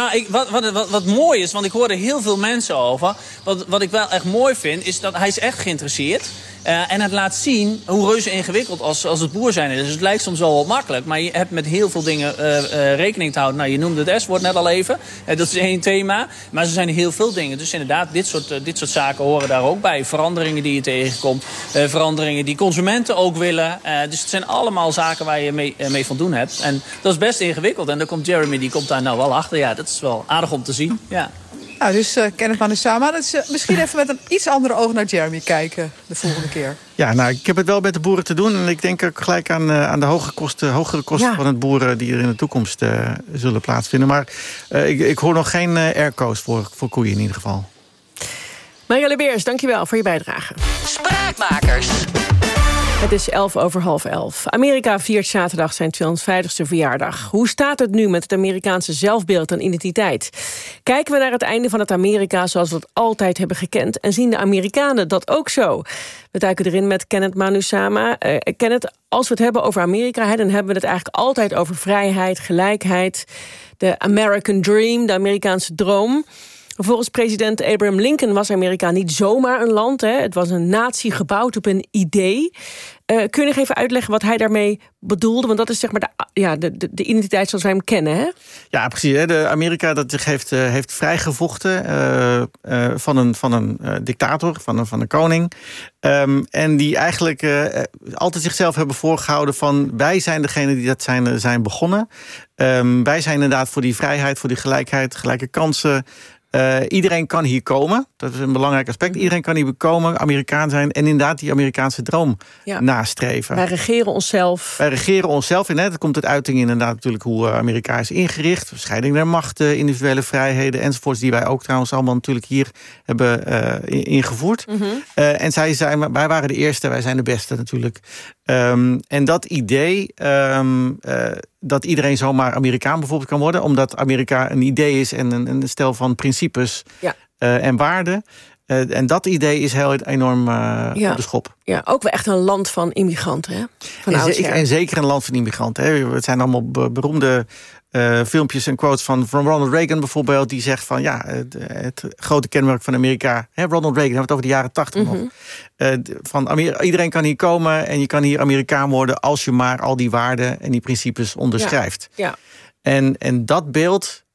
Speaker 23: wat mooi is, want ik hoor er heel veel mensen over. Wat ik wel echt mooi vind, is dat hij is echt geïnteresseerd. En het laat zien hoe reuze ingewikkeld als het boer zijn is. Dus het lijkt soms wel wat makkelijk, maar je hebt met heel veel dingen rekening te houden. Nou, je noemde het S-woord net al even. Dat is één thema. Maar er zijn heel veel dingen. Dus inderdaad, dit soort zaken horen daar ook bij. Veranderingen die je tegenkomt. Veranderingen die consumenten ook willen. Dus het zijn allemaal zaken waar je mee van doen hebt. En dat is best ingewikkeld. En dan komt Jeremy, die komt daar nou wel achter. Ja, dat is wel aardig om te zien. Ja.
Speaker 22: Nou, dus Kenneth Manusama, dat is misschien even met een iets andere oog naar Jeremy kijken de volgende keer.
Speaker 19: Ja, nou, ik heb het wel met de boeren te doen. En ik denk ook gelijk aan de hogere kosten van het boeren die er in de toekomst zullen plaatsvinden. Maar ik hoor nog geen airco's voor koeien in ieder geval.
Speaker 5: Marielle Beers, dankjewel voor je bijdrage.
Speaker 21: Spraakmakers.
Speaker 5: Het is 11:11. Amerika viert zaterdag zijn 250ste verjaardag. Hoe staat het nu met het Amerikaanse zelfbeeld en identiteit? Kijken we naar het einde van het Amerika zoals we het altijd hebben gekend, en zien de Amerikanen dat ook zo? We duiken erin met Kenneth Manusama. Kenneth, als we het hebben over Amerika, dan hebben we het eigenlijk altijd over vrijheid, gelijkheid, de American Dream, de Amerikaanse droom. Volgens president Abraham Lincoln was Amerika niet zomaar een land. Het was een natie gebouwd op een idee. Kun je nog even uitleggen wat hij daarmee bedoelde? Want dat is zeg maar de identiteit zoals wij hem kennen, hè?
Speaker 19: Ja, precies. De Amerika dat zich heeft vrijgevochten van een dictator, van een koning. En die eigenlijk altijd zichzelf hebben voorgehouden van wij zijn degene die dat zijn begonnen. Wij zijn inderdaad voor die vrijheid, voor die gelijkheid, gelijke kansen. Iedereen kan hier komen. Dat is een belangrijk aspect. Iedereen kan hier komen, Amerikaan zijn en inderdaad die Amerikaanse droom nastreven.
Speaker 5: Wij regeren onszelf.
Speaker 19: Dat komt uit uiting inderdaad natuurlijk hoe Amerika is ingericht. Scheiding der machten, individuele vrijheden enzovoorts, die wij ook trouwens allemaal natuurlijk hier hebben ingevoerd. Mm-hmm. En wij waren de eerste, wij zijn de beste natuurlijk. En dat idee dat iedereen zomaar Amerikaan bijvoorbeeld kan worden, omdat Amerika een idee is en een stel van principes en waarden. En dat idee is heel enorm op de schop.
Speaker 5: Ja, ook wel echt een land van immigranten, hè?
Speaker 19: En zeker een land van immigranten. Hè? Het zijn allemaal beroemde filmpjes en quotes van Ronald Reagan bijvoorbeeld, die zegt van het grote kenmerk van Amerika, Ronald Reagan, hebben we het over de jaren 80 nog. Van iedereen kan hier komen en je kan hier Amerikaan worden als je maar al die waarden en die principes onderschrijft.
Speaker 5: Ja.
Speaker 19: En dat beeld,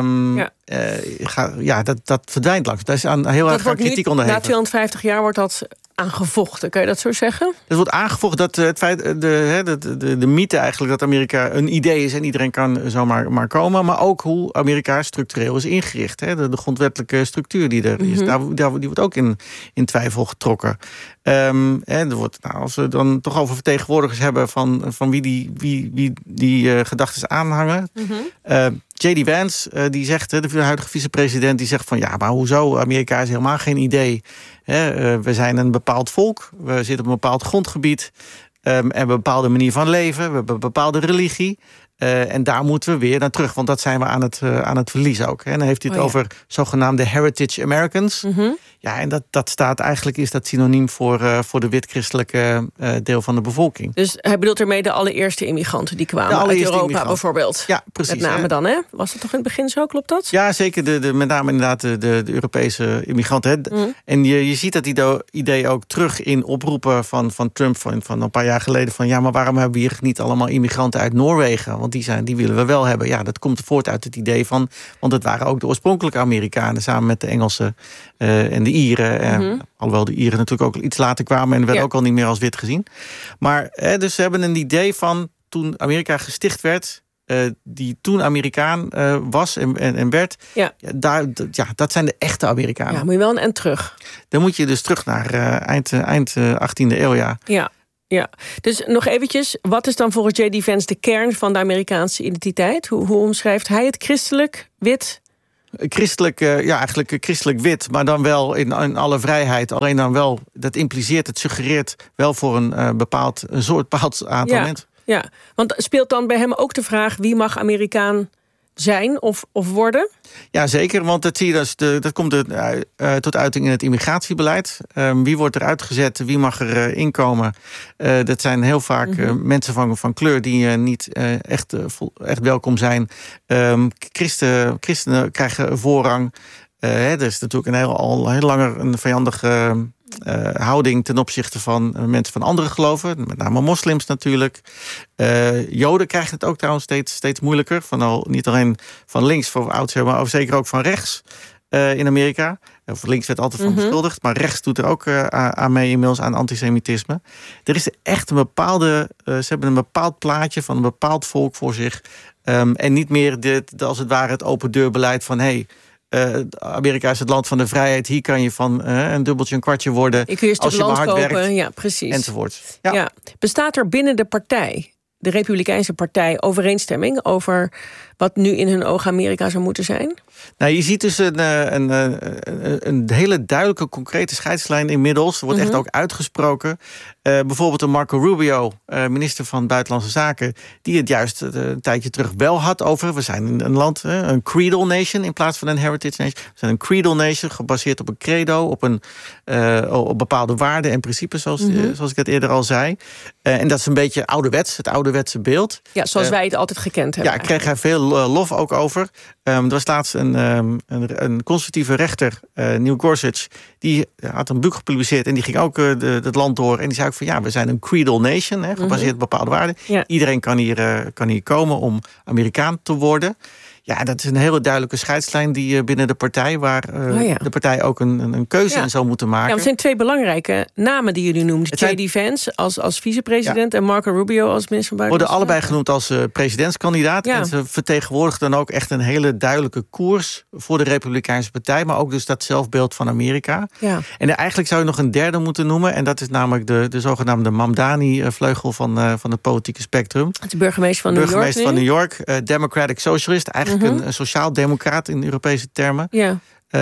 Speaker 19: dat verdwijnt langs. Daar is heel erg kritiek onderhevig.
Speaker 5: Na 250 jaar wordt dat aangevochten, kan je dat zo zeggen?
Speaker 19: Het wordt aangevochten dat het feit, de mythe eigenlijk dat Amerika een idee is en iedereen kan zomaar maar komen, maar ook hoe Amerika structureel is ingericht. Hè? De grondwettelijke structuur die er is, die wordt ook in twijfel getrokken. Als we dan toch over vertegenwoordigers hebben van wie die gedachten aanhangen. J.D. Vance, die zegt, de huidige vicepresident, die zegt van maar hoezo? Amerika is helemaal geen idee. We zijn een bepaald volk, we zitten op een bepaald grondgebied. En we hebben een bepaalde manier van leven, we hebben een bepaalde religie. En daar moeten we weer naar terug, want dat zijn we aan het verliezen ook. En dan heeft hij het over zogenaamde heritage Americans. Mm-hmm. Ja, en dat staat eigenlijk, is dat synoniem voor de wit-christelijke deel van de bevolking.
Speaker 5: Dus hij bedoelt ermee de allereerste immigranten die kwamen uit Europa bijvoorbeeld.
Speaker 19: Ja, precies.
Speaker 5: Met name dan, hè? Was dat toch in het begin zo, klopt dat?
Speaker 19: Ja, zeker. Met name inderdaad de Europese immigranten. Mm. En je ziet dat idee ook terug in oproepen van Trump van een paar jaar geleden. Van maar waarom hebben we hier niet allemaal immigranten uit Noorwegen? Want want die willen we wel hebben. Ja, dat komt voort uit het idee van... want het waren ook de oorspronkelijke Amerikanen... samen met de Engelsen en de Ieren. Alhoewel de Ieren natuurlijk ook iets later kwamen... en werden ook al niet meer als wit gezien. Maar dus ze hebben een idee van... toen Amerika gesticht werd... die toen Amerikaan was en werd... dat zijn de echte Amerikanen.
Speaker 5: Ja, moet je wel een end terug.
Speaker 19: Dan moet je dus terug naar eind 18e eeuw,
Speaker 5: Ja, dus nog eventjes. Wat is dan volgens J.D. Vance de kern van de Amerikaanse identiteit? Hoe omschrijft hij het? Christelijk, wit?
Speaker 19: Christelijk, eigenlijk christelijk wit, maar dan wel in alle vrijheid. Alleen dan wel, dat impliceert, het suggereert wel voor een bepaald aantal mensen.
Speaker 5: Ja, want speelt dan bij hem ook de vraag... wie mag Amerikaan zijn of worden?
Speaker 19: Ja, zeker, want dat zie je dat komt tot uiting in het immigratiebeleid. Wie wordt er uitgezet, wie mag er inkomen? Dat zijn heel vaak mensen van kleur die niet echt welkom zijn. Christenen krijgen voorrang. Er is natuurlijk al heel langer een vijandige... houding ten opzichte van mensen van andere geloven. Met name moslims natuurlijk. Joden krijgen het ook trouwens steeds moeilijker. Niet alleen van links voor oudsher, maar zeker ook van rechts in Amerika. Of links werd altijd van beschuldigd, maar rechts doet er ook aan mee inmiddels aan antisemitisme. Er is echt ze hebben een bepaald plaatje van een bepaald volk voor zich. En niet meer als het ware het open deurbeleid van... Amerika is het land van de vrijheid. Hier kan je van een dubbeltje, een kwartje worden.
Speaker 5: Als je maar hard kopen. Werkt. Ja, precies.
Speaker 19: Enzovoort.
Speaker 5: Ja. Bestaat er binnen de partij, de Republikeinse partij, overeenstemming over wat nu in hun ogen Amerika zou moeten zijn?
Speaker 19: Nou, je ziet dus een hele duidelijke, concrete scheidslijn inmiddels. Er wordt echt ook uitgesproken. Bijvoorbeeld een Marco Rubio, minister van Buitenlandse Zaken... die het juist een tijdje terug wel had over... we zijn een land, een creedal nation in plaats van een heritage nation. We zijn een creedal nation, gebaseerd op een credo... op bepaalde waarden en principes, zoals ik het eerder al zei. En dat is een beetje ouderwets, het ouderwetse beeld.
Speaker 5: Ja, zoals wij het altijd gekend hebben.
Speaker 19: Ja, ik kreeg daar veel lof ook over. Er was laatst een conservatieve rechter, Neil Gorsuch... die had een boek gepubliceerd en die ging ook het land door... en die zei ook van we zijn een creedal nation, gebaseerd op bepaalde waarden. Ja. Iedereen kan hier komen om Amerikaan te worden... Ja, dat is een hele duidelijke scheidslijn die binnen de partij... waar de partij ook een keuze in zou moeten maken.
Speaker 5: Ja, het zijn twee belangrijke namen die jullie noemen. J.D. Vance als vicepresident en Marco Rubio als minister van Buitenlandse
Speaker 19: Zaken. Worden allebei genoemd als presidentskandidaat. Ja. En ze vertegenwoordigen dan ook echt een hele duidelijke koers... voor de Republikeinse partij, maar ook dus dat zelfbeeld van Amerika. Ja. En eigenlijk zou je nog een derde moeten noemen... en dat is namelijk de zogenaamde Mamdani-vleugel van het politieke spectrum.
Speaker 5: De burgemeester van New York.
Speaker 19: Burgemeester van New York, Democratic Socialist... eigenlijk een sociaal-democraat in Europese termen. Ja.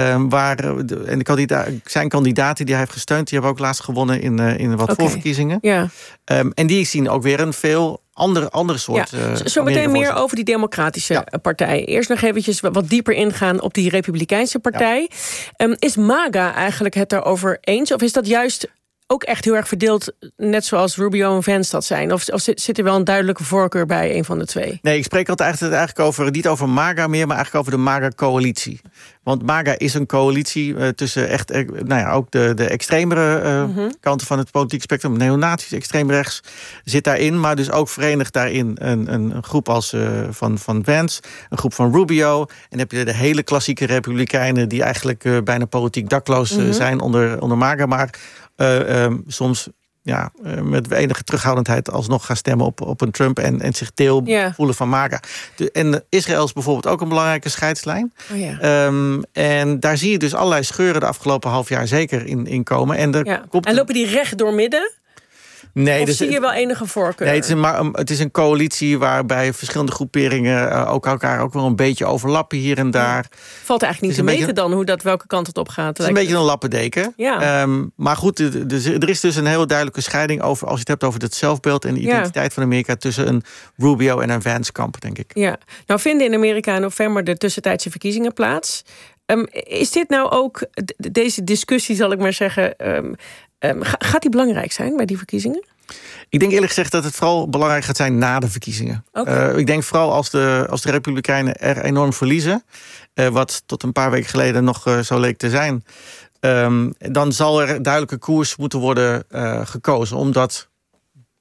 Speaker 19: Zijn kandidaten die hij heeft gesteund... die hebben ook laatst gewonnen in wat voorverkiezingen. Ja. En die zien ook weer een veel andere soort...
Speaker 5: Zo meteen meer over die democratische partij. Eerst nog eventjes wat dieper ingaan op die republikeinse partij. Ja. Is MAGA eigenlijk het daarover eens? Of is dat juist... ook echt heel erg verdeeld, net zoals Rubio en Vance dat zijn? Of zit er wel een duidelijke voorkeur bij een van de twee?
Speaker 19: Nee, ik spreek altijd eigenlijk niet over MAGA meer... maar eigenlijk over de MAGA-coalitie. Want MAGA is een coalitie tussen echt, ook de extremere kanten van het politieke spectrum. Neonazies, extreemrechts zit daarin. Maar dus ook verenigd daarin een groep als van Vance, een groep van Rubio. En dan heb je de hele klassieke republikeinen... die eigenlijk bijna politiek dakloos zijn onder MAGA. Maar soms met enige terughoudendheid alsnog gaan stemmen op een Trump... en zich deel voelen van MAGA. En Israël is bijvoorbeeld ook een belangrijke scheidslijn. Oh ja. En daar zie je dus allerlei scheuren de afgelopen half jaar zeker in komen. En
Speaker 5: lopen die recht door midden?
Speaker 19: Nee,
Speaker 5: of zie je wel enige voorkeur?
Speaker 19: Nee, het is een coalitie waarbij verschillende groeperingen... ook elkaar ook wel een beetje overlappen hier en daar.
Speaker 5: Valt eigenlijk niet te meten dan welke kant het op gaat?
Speaker 19: Het is een beetje een lappendeken. Ja. Maar goed, er is dus een hele duidelijke scheiding... over, als je het hebt over het zelfbeeld en de identiteit van Amerika... tussen een Rubio en een Vance kamp, denk ik.
Speaker 5: Ja. Nou vinden in Amerika in november de tussentijdse verkiezingen plaats. Is dit nou ook, deze discussie zal ik maar zeggen... gaat die belangrijk zijn bij die verkiezingen?
Speaker 19: Ik denk eerlijk gezegd dat het vooral belangrijk gaat zijn na de verkiezingen. Okay. Ik denk vooral als de Republikeinen er enorm verliezen... wat tot een paar weken geleden nog zo leek te zijn... dan zal er duidelijke koers moeten worden gekozen. Omdat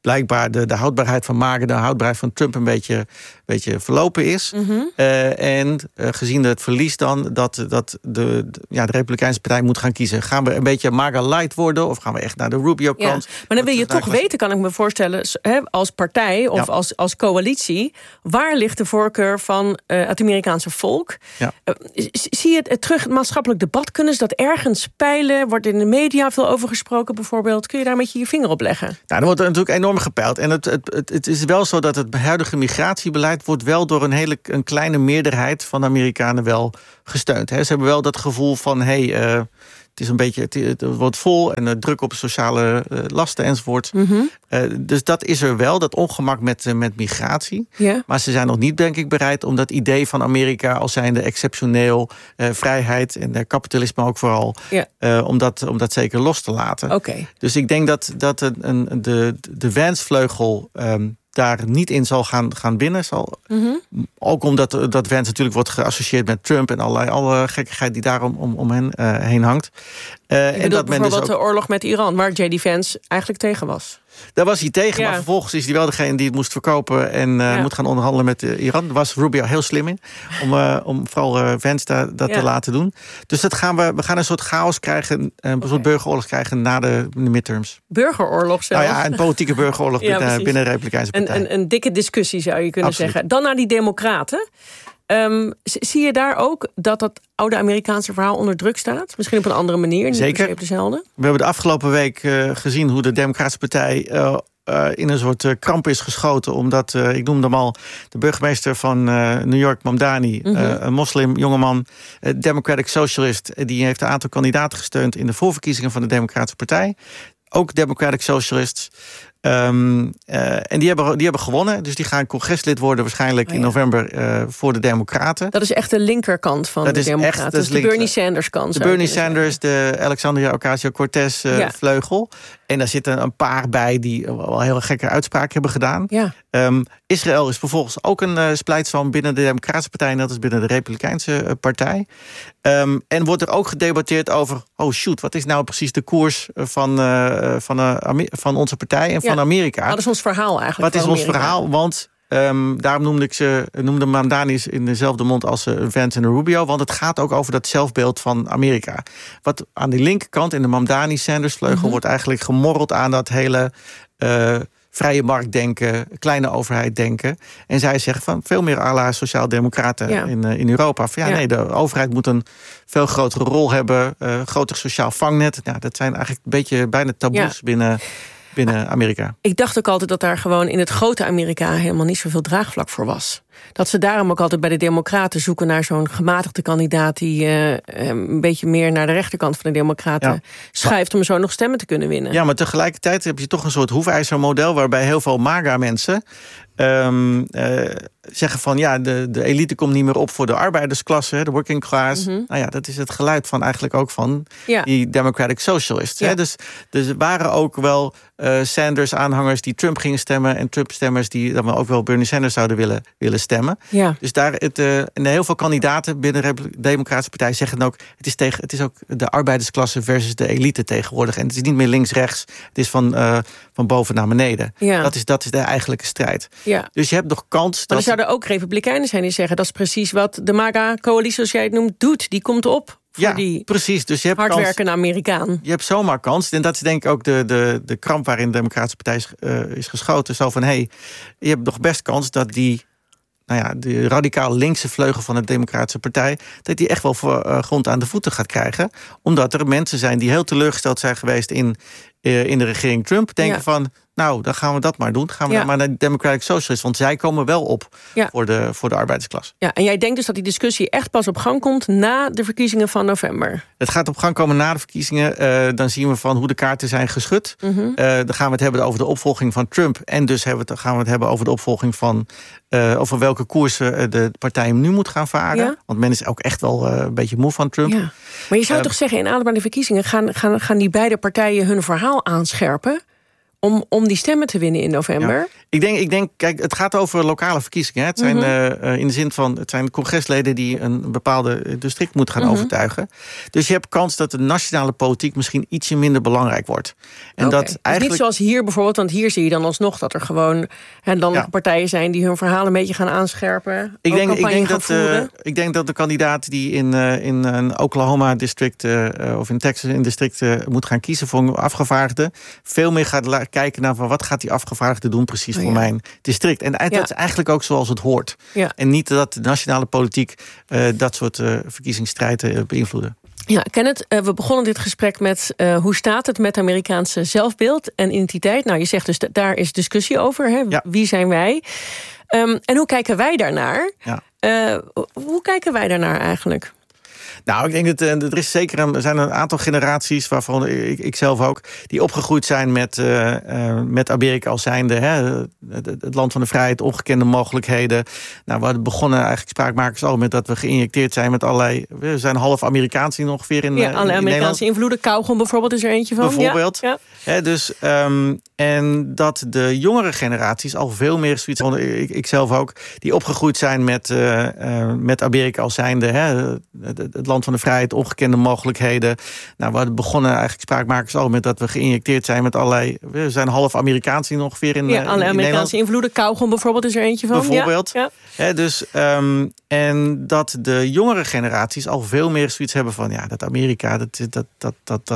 Speaker 19: blijkbaar de houdbaarheid van MAGA, de houdbaarheid van Trump een beetje verlopen is. En gezien het verlies dan dat de Republikeinse partij moet gaan kiezen. Gaan we een beetje MAGA light worden of gaan we echt naar de Rubio-kant?
Speaker 5: Ja, maar dan wil je toch weten, kan ik me voorstellen, als partij of als coalitie, waar ligt de voorkeur van het Amerikaanse volk? Ja. Zie je het terug, het maatschappelijk debat, kunnen ze dat ergens peilen? Wordt in de media veel over gesproken bijvoorbeeld? Kun je daar een beetje je vinger op leggen? Nou,
Speaker 19: er wordt natuurlijk enorm gepeild. En het is wel zo dat het huidige migratiebeleid wordt wel door een kleine meerderheid van de Amerikanen wel gesteund. Ze hebben wel dat gevoel van, het is een beetje, het wordt vol en druk op sociale lasten enzovoort. Dus dat is er wel, dat ongemak met migratie. Ja. Maar ze zijn nog niet, denk ik, bereid om dat idee van Amerika als zijnde exceptioneel, vrijheid en kapitalisme ook vooral, om dat zeker los te laten.
Speaker 5: Okay.
Speaker 19: Dus ik denk dat de Vance-vleugel daar niet in zal gaan winnen. Ook omdat dat Vance natuurlijk wordt geassocieerd met Trump en alle gekkigheid die daar om hen heen hangt.
Speaker 5: En dat bijvoorbeeld de oorlog met Iran, waar J.D. Vance eigenlijk tegen was.
Speaker 19: Daar was hij tegen, maar vervolgens is hij wel degene die het moest verkopen en moet gaan onderhandelen met Iran. Daar was Rubio heel slim in, om vooral Vance dat te laten doen. Dus we gaan een soort chaos krijgen, een soort burgeroorlog krijgen na de midterms.
Speaker 5: Burgeroorlog zelfs?
Speaker 19: Nou ja, een politieke burgeroorlog binnen de Republikeinse partij.
Speaker 5: Een dikke discussie zou je kunnen zeggen. Dan naar die democraten. Zie je daar ook dat oude Amerikaanse verhaal onder druk staat? Misschien op een andere manier, niet
Speaker 19: zeker.
Speaker 5: Per se op dezelfde?
Speaker 19: We hebben de afgelopen week gezien hoe de Democratische Partij in een soort kramp is geschoten. Omdat, ik noemde hem al, de burgemeester van New York, Mamdani, een moslim jongeman, Democratic Socialist, die heeft een aantal kandidaten gesteund in de voorverkiezingen van de Democratische Partij. Ook Democratic Socialists. En die hebben gewonnen. Dus die gaan congreslid worden waarschijnlijk in november voor de Democraten.
Speaker 5: Dat is echt de linkerkant van de Democraten. Dat is de Bernie Sanders kant.
Speaker 19: De Bernie Sanders, de Alexandria Ocasio-Cortez vleugel. En daar zitten een paar bij die wel heel gekke uitspraken hebben gedaan. Ja. Israël is vervolgens ook een splijtswam binnen de Democratische Partij, net als binnen de Republikeinse Partij. En wordt er ook gedebatteerd over, wat is nou precies de koers van onze partij en van Amerika?
Speaker 5: Wat is ons verhaal eigenlijk?
Speaker 19: Wat is ons verhaal? Want daarom noemde Mamdani in dezelfde mond als Vance en Rubio, want het gaat ook over dat zelfbeeld van Amerika. Wat aan de linkerkant in de Mamdani-Sanders-vleugel wordt eigenlijk gemorreld aan dat hele vrije markt denken, kleine overheid denken. En zij zeggen van veel meer à la sociaal-democraten in Europa. Van nee, de overheid moet een veel grotere rol hebben, groter sociaal vangnet. Ja, dat zijn eigenlijk een beetje bijna taboes binnen Amerika.
Speaker 5: Ik dacht ook altijd dat daar gewoon in het grote Amerika helemaal niet zoveel draagvlak voor was. Dat ze daarom ook altijd bij de Democraten zoeken naar zo'n gematigde kandidaat die een beetje meer naar de rechterkant van de Democraten schuift om zo nog stemmen te kunnen winnen.
Speaker 19: Ja, maar tegelijkertijd heb je toch een soort hoefijzermodel waarbij heel veel MAGA-mensen zeggen van de elite komt niet meer op voor de arbeidersklasse, de working class. Nou ja, dat is het geluid van eigenlijk ook van die Democratic Socialists. Ja. Dus er waren ook wel Sanders-aanhangers die Trump gingen stemmen en Trump-stemmers die dan ook wel Bernie Sanders zouden willen stemmen. Ja. Dus daar en heel veel kandidaten binnen de Democratische Partij zeggen ook, het is ook de arbeidersklasse versus de elite tegenwoordig. En het is niet meer links-rechts, het is van boven naar beneden. Ja. Dat is de eigenlijke strijd. Ja. Dus je hebt nog kans.
Speaker 5: Maar er zouden ook Republikeinen zijn die zeggen, dat is precies wat de MAGA-coalitie, zoals jij het noemt, doet. Die komt op voor die
Speaker 19: precies. Dus je hebt
Speaker 5: hardwerkende Amerikaan.
Speaker 19: Je hebt zomaar kans. En dat is denk ik ook de kramp waarin de Democratische Partij is geschoten. Zo van, je hebt nog best kans dat die radicaal linkse vleugel van de Democratische Partij, dat die echt wel voor grond aan de voeten gaat krijgen. Omdat er mensen zijn die heel teleurgesteld zijn geweest in de regering Trump. Denken van, dan gaan we dat maar doen. Gaan we dan maar naar de Democratic Socialists. Want zij komen wel op voor de arbeidersklasse.
Speaker 5: Ja, en jij denkt dus dat die discussie echt pas op gang komt na de verkiezingen van november?
Speaker 19: Het gaat op gang komen na de verkiezingen. Dan zien we van hoe de kaarten zijn geschud. Dan gaan we het hebben over de opvolging van Trump. En dus gaan we het hebben over de opvolging van over welke koersen de partij hem nu moet gaan varen. Ja? Want men is ook echt wel een beetje moe van Trump. Ja.
Speaker 5: Maar je zou toch zeggen, in aanloop naar de verkiezingen gaan die beide partijen hun verhaal aanscherpen om die stemmen te winnen in november?
Speaker 19: Ja. Ik denk, kijk, het gaat over lokale verkiezingen. Hè. Het zijn in de zin van, het zijn congresleden die een bepaalde district moeten gaan overtuigen. Dus je hebt kans dat de nationale politiek misschien ietsje minder belangrijk wordt. En dat
Speaker 5: Dus
Speaker 19: eigenlijk
Speaker 5: niet zoals hier bijvoorbeeld, want hier zie je dan alsnog dat er gewoon partijen zijn die hun verhaal een beetje gaan aanscherpen.
Speaker 19: Ik denk dat de kandidaat die in een Oklahoma district of in Texas in district moet gaan kiezen voor een afgevaardigde, veel meer gaat kijken naar van wat gaat die afgevaardigde doen precies voor mijn district. En dat is eigenlijk ook zoals het hoort. Ja. En niet dat de nationale politiek dat soort verkiezingsstrijden beïnvloeden.
Speaker 5: Ja, Kenneth, we begonnen dit gesprek met hoe staat het met Amerikaanse zelfbeeld en identiteit? Nou, je zegt dus, daar is discussie over. Hè? Ja. Wie zijn wij? En hoe kijken wij daarnaar? Ja. Hoe kijken wij daarnaar eigenlijk?
Speaker 19: Nou, ik denk dat er is zeker er zijn een aantal generaties, waarvan ik zelf ook, die opgegroeid zijn met Amerika als zijnde, het land van de vrijheid, ongekende mogelijkheden. Nou, we begonnen eigenlijk spraakmakers al met dat we geïnjecteerd zijn met allerlei. We zijn half Amerikaans in ongeveer in Nederland.
Speaker 5: Alle Amerikaanse invloeden. Kauwgom bijvoorbeeld is er eentje van.
Speaker 19: Bijvoorbeeld. Ja. Dus en dat de jongere generaties al veel meer zoiets van, ik zelf ook, die opgegroeid zijn met Amerika als zijnde, het land van de vrijheid, ongekende mogelijkheden. Nou, we begonnen eigenlijk spraakmakers al met dat we geïnjecteerd zijn met allerlei. We zijn half Amerikaans in ongeveer in Nederland.
Speaker 5: Alle Amerikaanse invloeden. Kauwgom bijvoorbeeld is er eentje van.
Speaker 19: Bijvoorbeeld. Ja. Dus en dat de jongere generaties al veel meer zoiets hebben van dat Amerika, dat